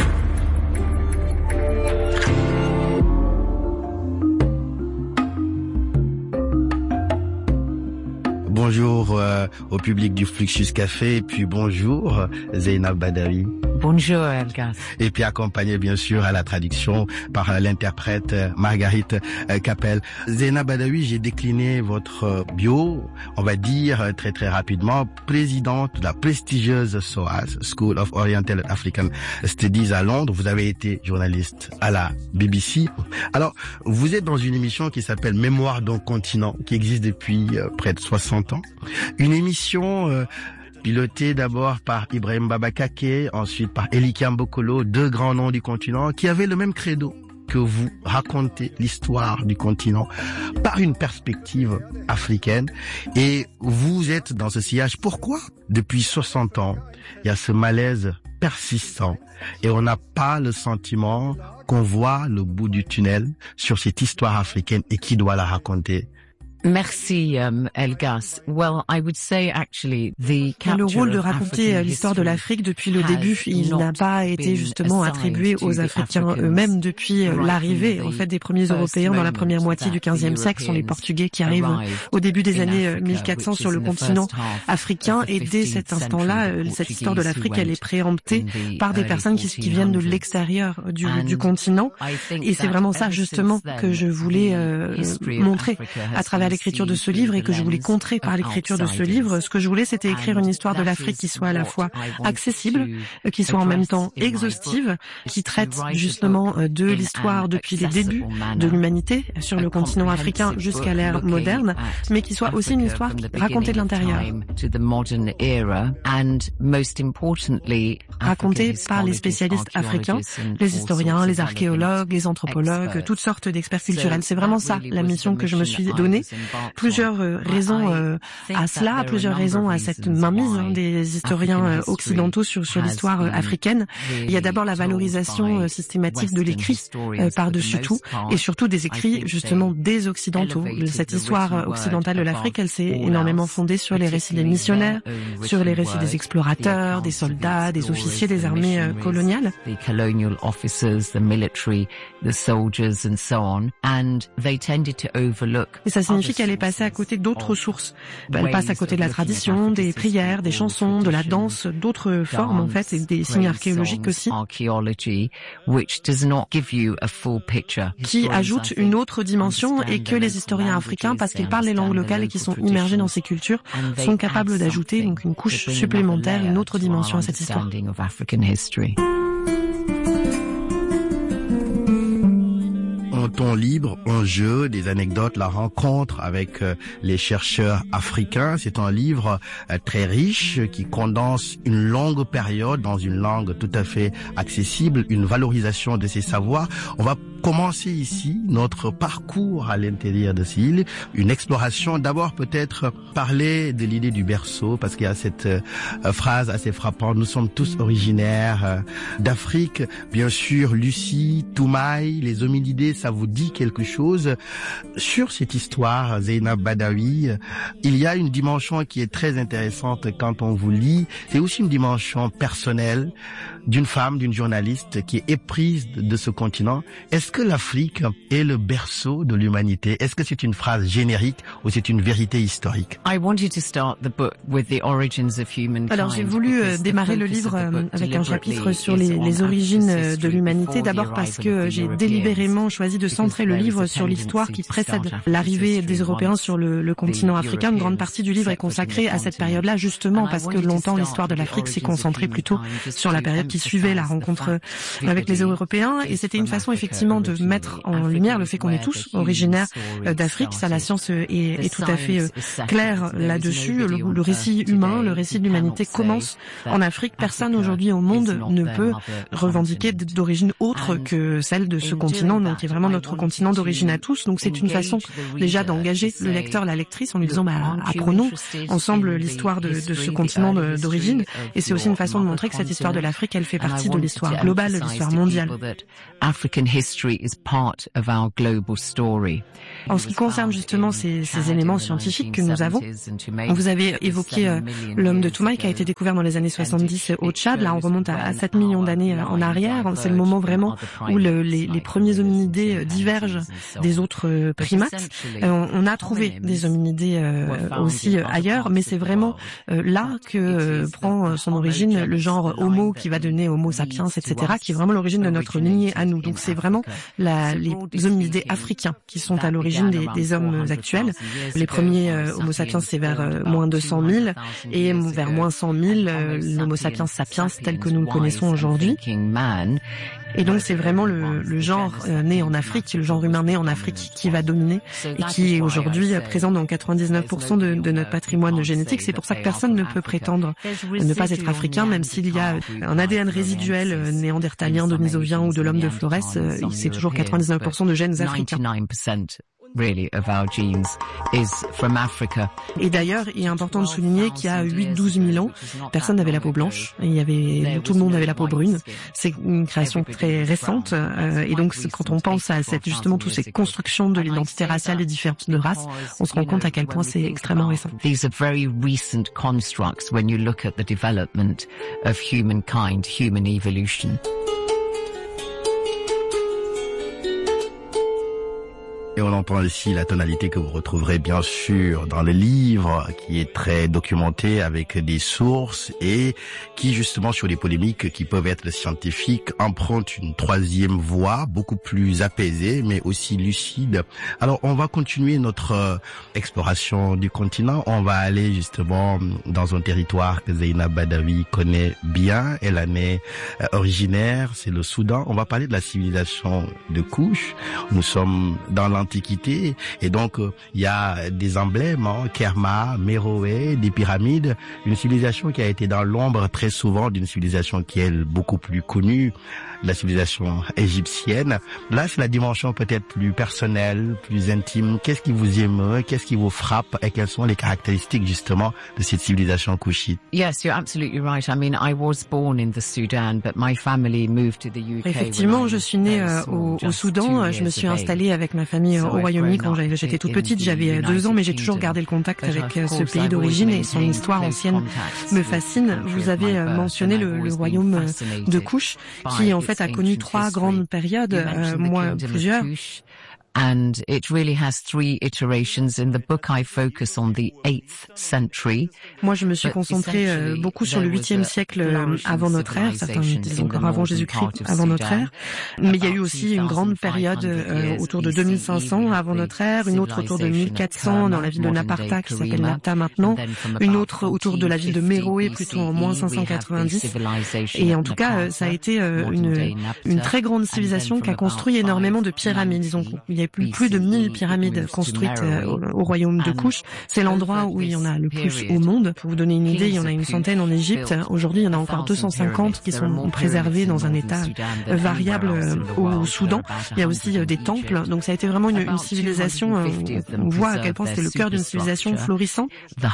Bonjour au public du Fluxus Café et puis bonjour Zeynab Badawi. Bonjour Elgas. Et puis accompagné bien sûr à la traduction par l'interprète Marguerite Capel. Zeynab Badawi, j'ai décliné votre bio, on va dire très très rapidement, présidente de la prestigieuse SOAS, School of Oriental African Studies à Londres. Vous avez été journaliste à la BBC. Alors, vous êtes dans une émission qui s'appelle Mémoire d'un continent, qui existe depuis près de 60 ans. Une émission piloté d'abord par Ibrahim Babakake, ensuite par Elikia Mbokolo, deux grands noms du continent, qui avaient le même credo que vous, raconter l'histoire du continent par une perspective africaine. Et vous êtes dans ce sillage. Pourquoi, depuis 60 ans, il y a ce malaise persistant et on n'a pas le sentiment qu'on voit le bout du tunnel sur cette histoire africaine et qui doit la raconter? Merci, Elgas. Well, I would say actually le rôle de raconter l'histoire de l'Afrique depuis le début, il n'a pas été justement attribué aux Africains eux-mêmes depuis l'arrivée, en fait, des premiers Européens dans la première moitié du XVe siècle. Ce sont les Portugais qui arrivent au début des années 1400 sur le continent africain. Et dès cet instant-là, cette histoire de l'Afrique, elle est préemptée par des personnes qui viennent de l'extérieur du continent. Et c'est vraiment ça, justement, que je voulais montrer à travers l'écriture de ce livre et que je voulais contrer par l'écriture de ce livre. Ce que je voulais, c'était écrire une histoire de l'Afrique qui soit à la fois accessible, qui soit en même temps exhaustive, qui traite justement de l'histoire depuis les débuts de l'humanité sur le continent africain jusqu'à l'ère moderne, mais qui soit aussi une histoire racontée de l'intérieur. Racontée par les spécialistes africains, les historiens, les archéologues, les anthropologues, toutes sortes d'experts culturels. C'est vraiment ça, la mission que je me suis donnée. Plusieurs raisons à cela, plusieurs raisons à cette mainmise des historiens occidentaux sur l'histoire africaine. Il y a d'abord la valorisation systématique de l'écrit par-dessus tout, et surtout des écrits justement des occidentaux. Cette histoire occidentale de l'Afrique, elle s'est énormément fondée sur les récits des missionnaires, sur les récits des explorateurs, des soldats, des officiers des armées coloniales. Et ça signifie qu'elle est passée à côté d'autres sources. Elle passe à côté de la tradition, des prières, des chansons, de la danse, d'autres formes en fait, et des signes archéologiques aussi, qui ajoutent une autre dimension et que les historiens africains, parce qu'ils parlent les langues locales et qui sont immergés dans ces cultures, sont capables d'ajouter donc une couche supplémentaire, une autre dimension à cette histoire. Un ton libre, un jeu, des anecdotes, la rencontre avec les chercheurs africains. C'est un livre très riche qui condense une longue période dans une langue tout à fait accessible, une valorisation de ces savoirs. On va commencer ici notre parcours à l'intérieur de ces îles, une exploration. D'abord peut-être parler de l'idée du berceau, parce qu'il y a cette phrase assez frappante, nous sommes tous originaires d'Afrique. Bien sûr, Lucie, Toumaï, les hominidés, ça vous dit quelque chose. Sur cette histoire, Zeynab Badawi, il y a une dimension qui est très intéressante quand on vous lit. C'est aussi une dimension personnelle d'une femme, d'une journaliste qui est éprise de ce continent. Est-ce que l'Afrique est le berceau de l'humanité? Est-ce que c'est une phrase générique ou c'est une vérité historique? Alors j'ai voulu démarrer le livre avec un chapitre sur les origines de l'humanité, d'abord parce que j'ai délibérément choisi de centrer le livre sur l'histoire qui précède l'arrivée des Européens sur le continent africain. Une grande partie du livre est consacrée à cette période-là, justement parce que longtemps l'histoire de l'Afrique s'est concentrée plutôt sur la période qui suivait la rencontre avec les Européens, et c'était une façon effectivement de mettre en lumière le fait qu'on est tous originaires d'Afrique. Ça, la science est tout à fait claire là-dessus. Le récit humain, le récit de l'humanité commence en Afrique. Personne aujourd'hui au monde ne peut revendiquer d'origine autre que celle de ce continent, donc qui est vraiment notre continent d'origine à tous. Donc c'est une façon déjà d'engager le lecteur, la lectrice, en lui disant apprenons ensemble l'histoire de ce continent d'origine. Et c'est aussi une façon de montrer que cette histoire de l'Afrique, elle fait partie de l'histoire globale, de l'histoire mondiale. En ce qui concerne justement ces éléments scientifiques que nous avons, vous avez évoqué l'homme de Toumaï qui a été découvert dans les années 70 au Tchad. Là, on remonte à 7 millions d'années en arrière. C'est le moment vraiment où les premiers hominidés divergent des autres primates. On a trouvé des hominidés aussi ailleurs, mais c'est vraiment là que prend son origine le genre Homo qui va donner Homo sapiens, etc., qui est vraiment l'origine de notre lignée à nous. Donc c'est vraiment les hominidés africains qui sont à l'origine des hommes actuels. Les premiers Homo sapiens, c'est vers moins 200 000, et vers moins 100 000, l'Homo sapiens sapiens tel que nous le connaissons aujourd'hui. Et donc c'est vraiment le genre né en Afrique, le genre humain né en Afrique qui va dominer et qui est aujourd'hui présent dans 99% de notre patrimoine génétique. C'est pour ça que personne ne peut prétendre ne pas être africain, même s'il y a un ADN résiduel néandertalien, denisovien ou de l'homme de Flores, c'est toujours 99% de gènes africains. Et d'ailleurs, il est important de souligner qu'il y a 8-12 000 ans, personne n'avait la peau blanche, tout le monde avait la peau brune. C'est une création très récente, et donc quand on pense à justement toutes ces constructions de l'identité raciale des différences de race, on se rend compte à quel point c'est extrêmement récent. These are very recent constructs when you look at the development of humankind, human evolution. Et on entend ici la tonalité que vous retrouverez bien sûr dans le livre, qui est très documenté avec des sources et qui justement sur les polémiques qui peuvent être scientifiques emprunte une troisième voie beaucoup plus apaisée mais aussi lucide. Alors on va continuer notre exploration du continent. On va aller justement dans un territoire que Zeynab Badawi connaît bien. Elle en est originaire, c'est le Soudan. On va parler de la civilisation de Kouch. Nous sommes dans l'Antiquité et donc il y a des emblèmes, Kerma, Méroé, des pyramides, une civilisation qui a été dans l'ombre très souvent d'une civilisation qui est beaucoup plus connue, la civilisation égyptienne. Là, c'est la dimension peut-être plus personnelle, plus intime. Qu'est-ce qui vous émeut, qu'est-ce qui vous frappe et quelles sont les caractéristiques justement de cette civilisation couchite? Yes, you're absolutely right. I mean, I was born in the Sudan, but my family moved to the UK. Effectivement, je suis née au Soudan. Je me suis installée avec ma famille au Royaume-Uni quand j'étais toute petite. J'avais 2 ans, mais j'ai toujours gardé le contact avec ce pays d'origine et son histoire ancienne me fascine. Vous avez mentionné le royaume de Kouch, qui en fait a connu 3 grandes périodes, moi plusieurs. And it really has 3 iterations. In the book, I focus on the 8th century. Moi, je me suis concentrée beaucoup sur le 8e siècle avant notre ère, certains disent encore avant Jésus-Christ, avant notre ère. Mais il y a eu aussi une grande période autour de 2500 avant notre ère, une autre autour de 1400 dans la ville de Naparta, qui s'appelle Napta maintenant, une autre autour de la ville de Méroé, plutôt en moins 590. Et en tout cas, ça a été une très grande civilisation qui a construit énormément de pyramides. Disons, il y a avait plus de 1000 pyramides construites au royaume de Kouch. C'est l'endroit où il y en a le plus au monde. Pour vous donner une idée, il y en a une centaine en Égypte. Aujourd'hui, il y en a encore 250 qui sont préservés dans un état variable au Soudan. Il y a aussi des temples. Donc ça a été vraiment une civilisation, on voit à quel point c'était le cœur d'une civilisation florissante.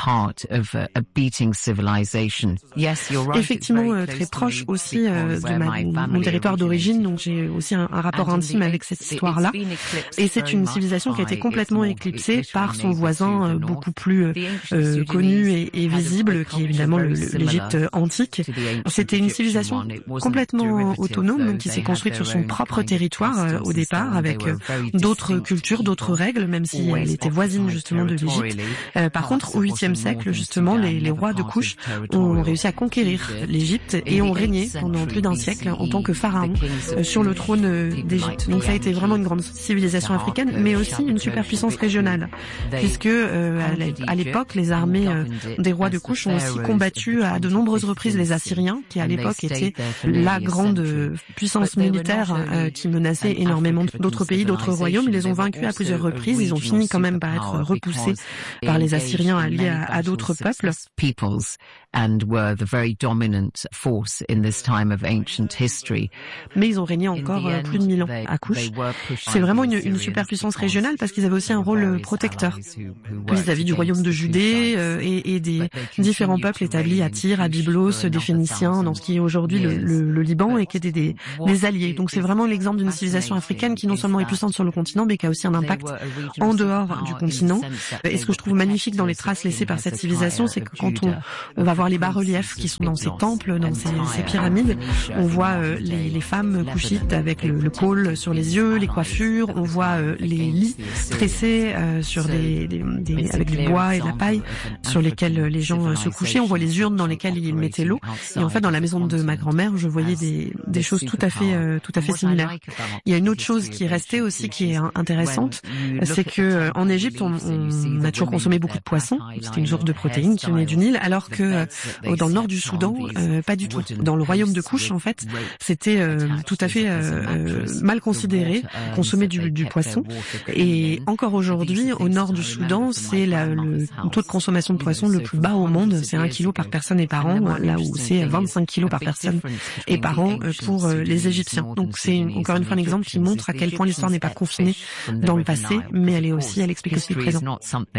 Effectivement, très proche aussi de mon territoire d'origine, donc j'ai aussi un rapport intime avec cette histoire-là. Et c'est une civilisation qui a été complètement éclipsée par son voisin beaucoup plus connu et visible, qui est évidemment l'Égypte antique. C'était une civilisation complètement autonome, qui s'est construite sur son propre territoire au départ, avec d'autres cultures, d'autres règles, même si elle était voisine justement de l'Égypte. Par contre, au 8e siècle, justement, les rois de Kouch ont réussi à conquérir l'Égypte et ont régné pendant plus d'un siècle en tant que pharaon sur le trône d'Égypte. Donc ça a été vraiment une grande civilisation africaine, mais aussi une superpuissance régionale, puisque à l'époque, les armées des rois de Kouch ont aussi combattu à de nombreuses reprises les Assyriens, qui à l'époque étaient la grande puissance militaire qui menaçait énormément d'autres pays, d'autres royaumes. Ils les ont vaincus à plusieurs reprises. Ils ont fini quand même par être repoussés par les Assyriens alliés à d'autres peuples. And were the very dominant force in this time of ancient history. Mais ils ont régné encore plus de 1000 ans à Kouch. C'est vraiment une superpuissance régionale parce qu'ils avaient aussi un rôle protecteur vis-à-vis du royaume de Judée et des différents peuples établis à Tyr, à Byblos, des Phéniciens, dans ce qui est aujourd'hui le Liban et qui étaient des alliés. Donc c'est vraiment l'exemple d'une civilisation africaine qui non seulement est puissante sur le continent, mais qui a aussi un impact en dehors du continent. Et ce que je trouve magnifique dans les traces laissées par cette civilisation, c'est que quand on va voir les bas-reliefs qui sont dans ces temples, dans ces pyramides, on voit les femmes couchites avec le col sur les yeux, les coiffures, on voit les lits tressés sur avec du bois et de la paille sur lesquels les gens se couchaient, on voit les urnes dans lesquelles ils mettaient l'eau. Et en fait, dans la maison de ma grand-mère, je voyais des choses tout à fait similaires. Il y a une autre chose qui est restée aussi, qui est intéressante, c'est que en Égypte, on a toujours consommé beaucoup de poissons. C'était une source de protéines qui venait du Nil, alors que dans le nord du Soudan, pas du tout. Dans le royaume de Kouch, en fait, c'était tout à fait mal considéré, consommer du poisson. Et encore aujourd'hui, au nord du Soudan, c'est le taux de consommation de poisson le plus bas au monde. C'est 1 kilo par personne et par an, là où c'est 25 kilos par personne et par an pour les Égyptiens. Donc c'est encore une fois un exemple qui montre à quel point l'histoire n'est pas confinée dans le passé, mais elle explique aussi le présent.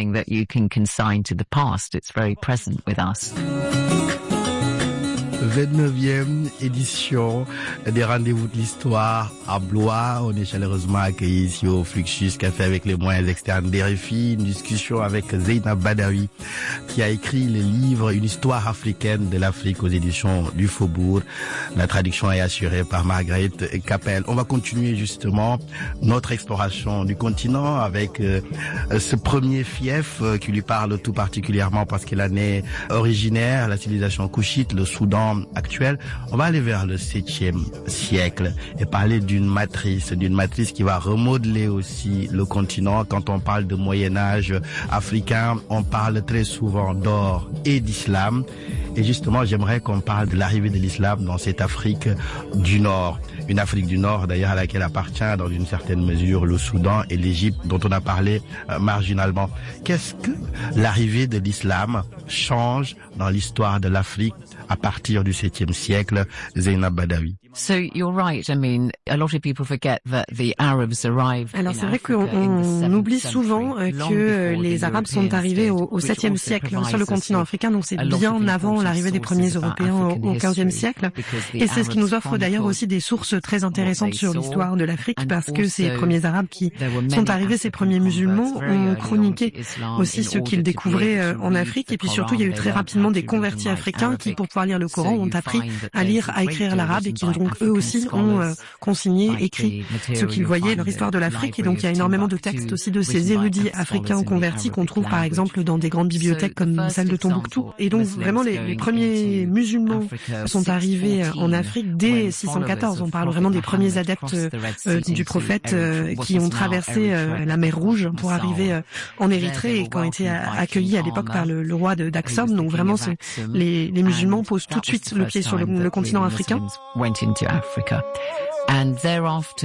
29e édition des Rendez-vous de l'Histoire à Blois. On est chaleureusement accueillis ici au Fluxus Café avec les moyens externes d'RFI. Une discussion avec Zeynab Badawi qui a écrit le livre Une histoire africaine de l'Afrique aux éditions du Faubourg. La traduction est assurée par Margaret Capel. On va continuer justement notre exploration du continent avec ce premier fief qui lui parle tout particulièrement parce qu'il en est originaire, la civilisation couchite, le Soudan actuel. On va aller vers le 7e siècle et parler d'une matrice qui va remodeler aussi le continent. Quand on parle de Moyen-Âge africain, on parle très souvent d'or et d'islam. Et justement, j'aimerais qu'on parle de l'arrivée de l'islam dans cette Afrique du Nord. Une Afrique du Nord, d'ailleurs, à laquelle appartient dans une certaine mesure le Soudan et l'Égypte, dont on a parlé marginalement. Qu'est-ce que l'arrivée de l'islam change dans l'histoire de l'Afrique à partir du 7e siècle, Zeynab Badawi? So you're right. I mean, a lot of people forget that the Arabs arrived. Alors c'est vrai qu'on oublie souvent que les Arabes sont arrivés au 7e siècle sur le continent africain, donc c'est bien avant l'arrivée des premiers Européens au 15e siècle. Et c'est ce qui nous offre d'ailleurs aussi des sources très intéressantes sur l'histoire de l'Afrique, parce que ces premiers Arabes qui sont arrivés, ces premiers musulmans, ont chroniqué aussi ce qu'ils découvraient en Afrique. Et puis surtout, il y a eu très rapidement des convertis africains qui, pour pouvoir lire le Coran, ont appris à lire, à écrire l'arabe et qui donc eux aussi ont consigné, écrit ce qu'ils voyaient, leur histoire de l'Afrique. Et donc il y a énormément de textes aussi de ces érudits africains convertis qu'on trouve par exemple dans des grandes bibliothèques comme celle de Tombouctou. Et donc vraiment les premiers musulmans sont arrivés en Afrique dès 614. On parle vraiment des premiers adeptes du prophète qui ont traversé la mer Rouge pour arriver en Érythrée et qui ont été accueillis à l'époque par le roi d'Aksum. Donc vraiment les musulmans posent tout de suite le pied sur le continent africain. Went into Africa. And thereafter,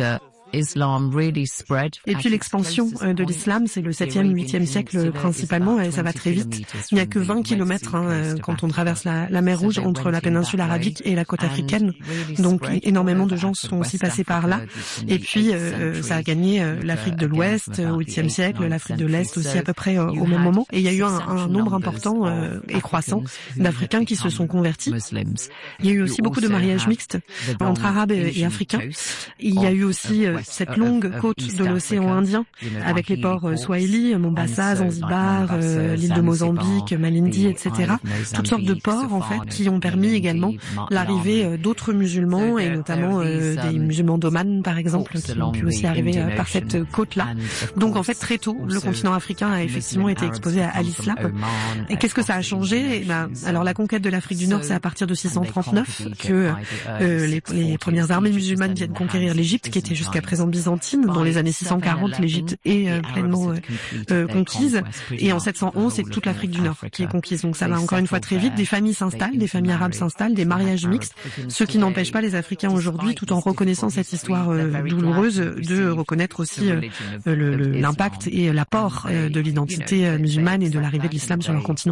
Et puis l'expansion de l'islam, c'est le 7e, 8e siècle principalement, et ça va très vite. Il n'y a que 20 kilomètres quand on traverse la mer Rouge entre la péninsule arabique et la côte africaine. Donc énormément de gens sont aussi passés par là. Et puis ça a gagné l'Afrique de l'Ouest au 8e siècle, l'Afrique de l'Est aussi à peu près au même moment. Et il y a eu un nombre important et croissant d'Africains qui se sont convertis. Il y a eu aussi beaucoup de mariages mixtes entre Arabes et Africains. Il y a eu aussi cette longue côte de l'océan Indien avec les ports Swahili, Mombasa, Zanzibar, l'île de Mozambique, Malindi, etc. Toutes sortes de ports en fait qui ont permis également l'arrivée d'autres musulmans et notamment des musulmans d'Oman par exemple qui ont pu aussi arriver par cette côte-là. Donc en fait très tôt le continent africain a effectivement été exposé à l'islam. Et qu'est-ce que ça a changé? Alors la conquête de l'Afrique du Nord, c'est à partir de 639 que les premières armées musulmanes viennent conquérir l'Égypte, qui était jusqu'à présent byzantine. Dans les années 640, l'Égypte est pleinement conquise. Et en 711, c'est toute l'Afrique du Nord qui est conquise. Donc ça va encore une fois très vite. Des familles s'installent, des familles arabes s'installent, des mariages mixtes, ce qui n'empêche pas les Africains aujourd'hui, tout en reconnaissant cette histoire douloureuse, de reconnaître aussi l'impact et l'apport de l'identité musulmane et de l'arrivée de l'islam sur leur continent.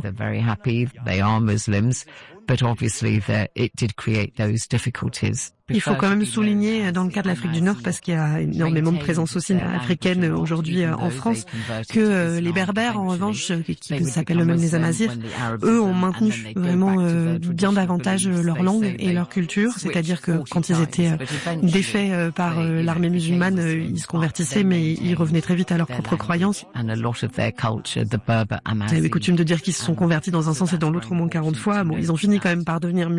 But obviously it did create those difficulties. Il faut quand même souligner dans le cas de l'Afrique du Nord, parce qu'il y a énormément de présence aussi africaine aujourd'hui en France, que les Berbères en revanche, qui s'appellent eux-mêmes les Amazirs, eux ont maintenu vraiment bien davantage leur langue et leur culture, c'est-à-dire que quand ils étaient défaits par l'armée musulmane, ils se convertissaient mais ils revenaient très vite à leurs propres croyances. Vous avez coutume de dire qu'ils se sont convertis dans un sens et dans l'autre au moins 40 fois. Bon, ils ont fini quand même par devenir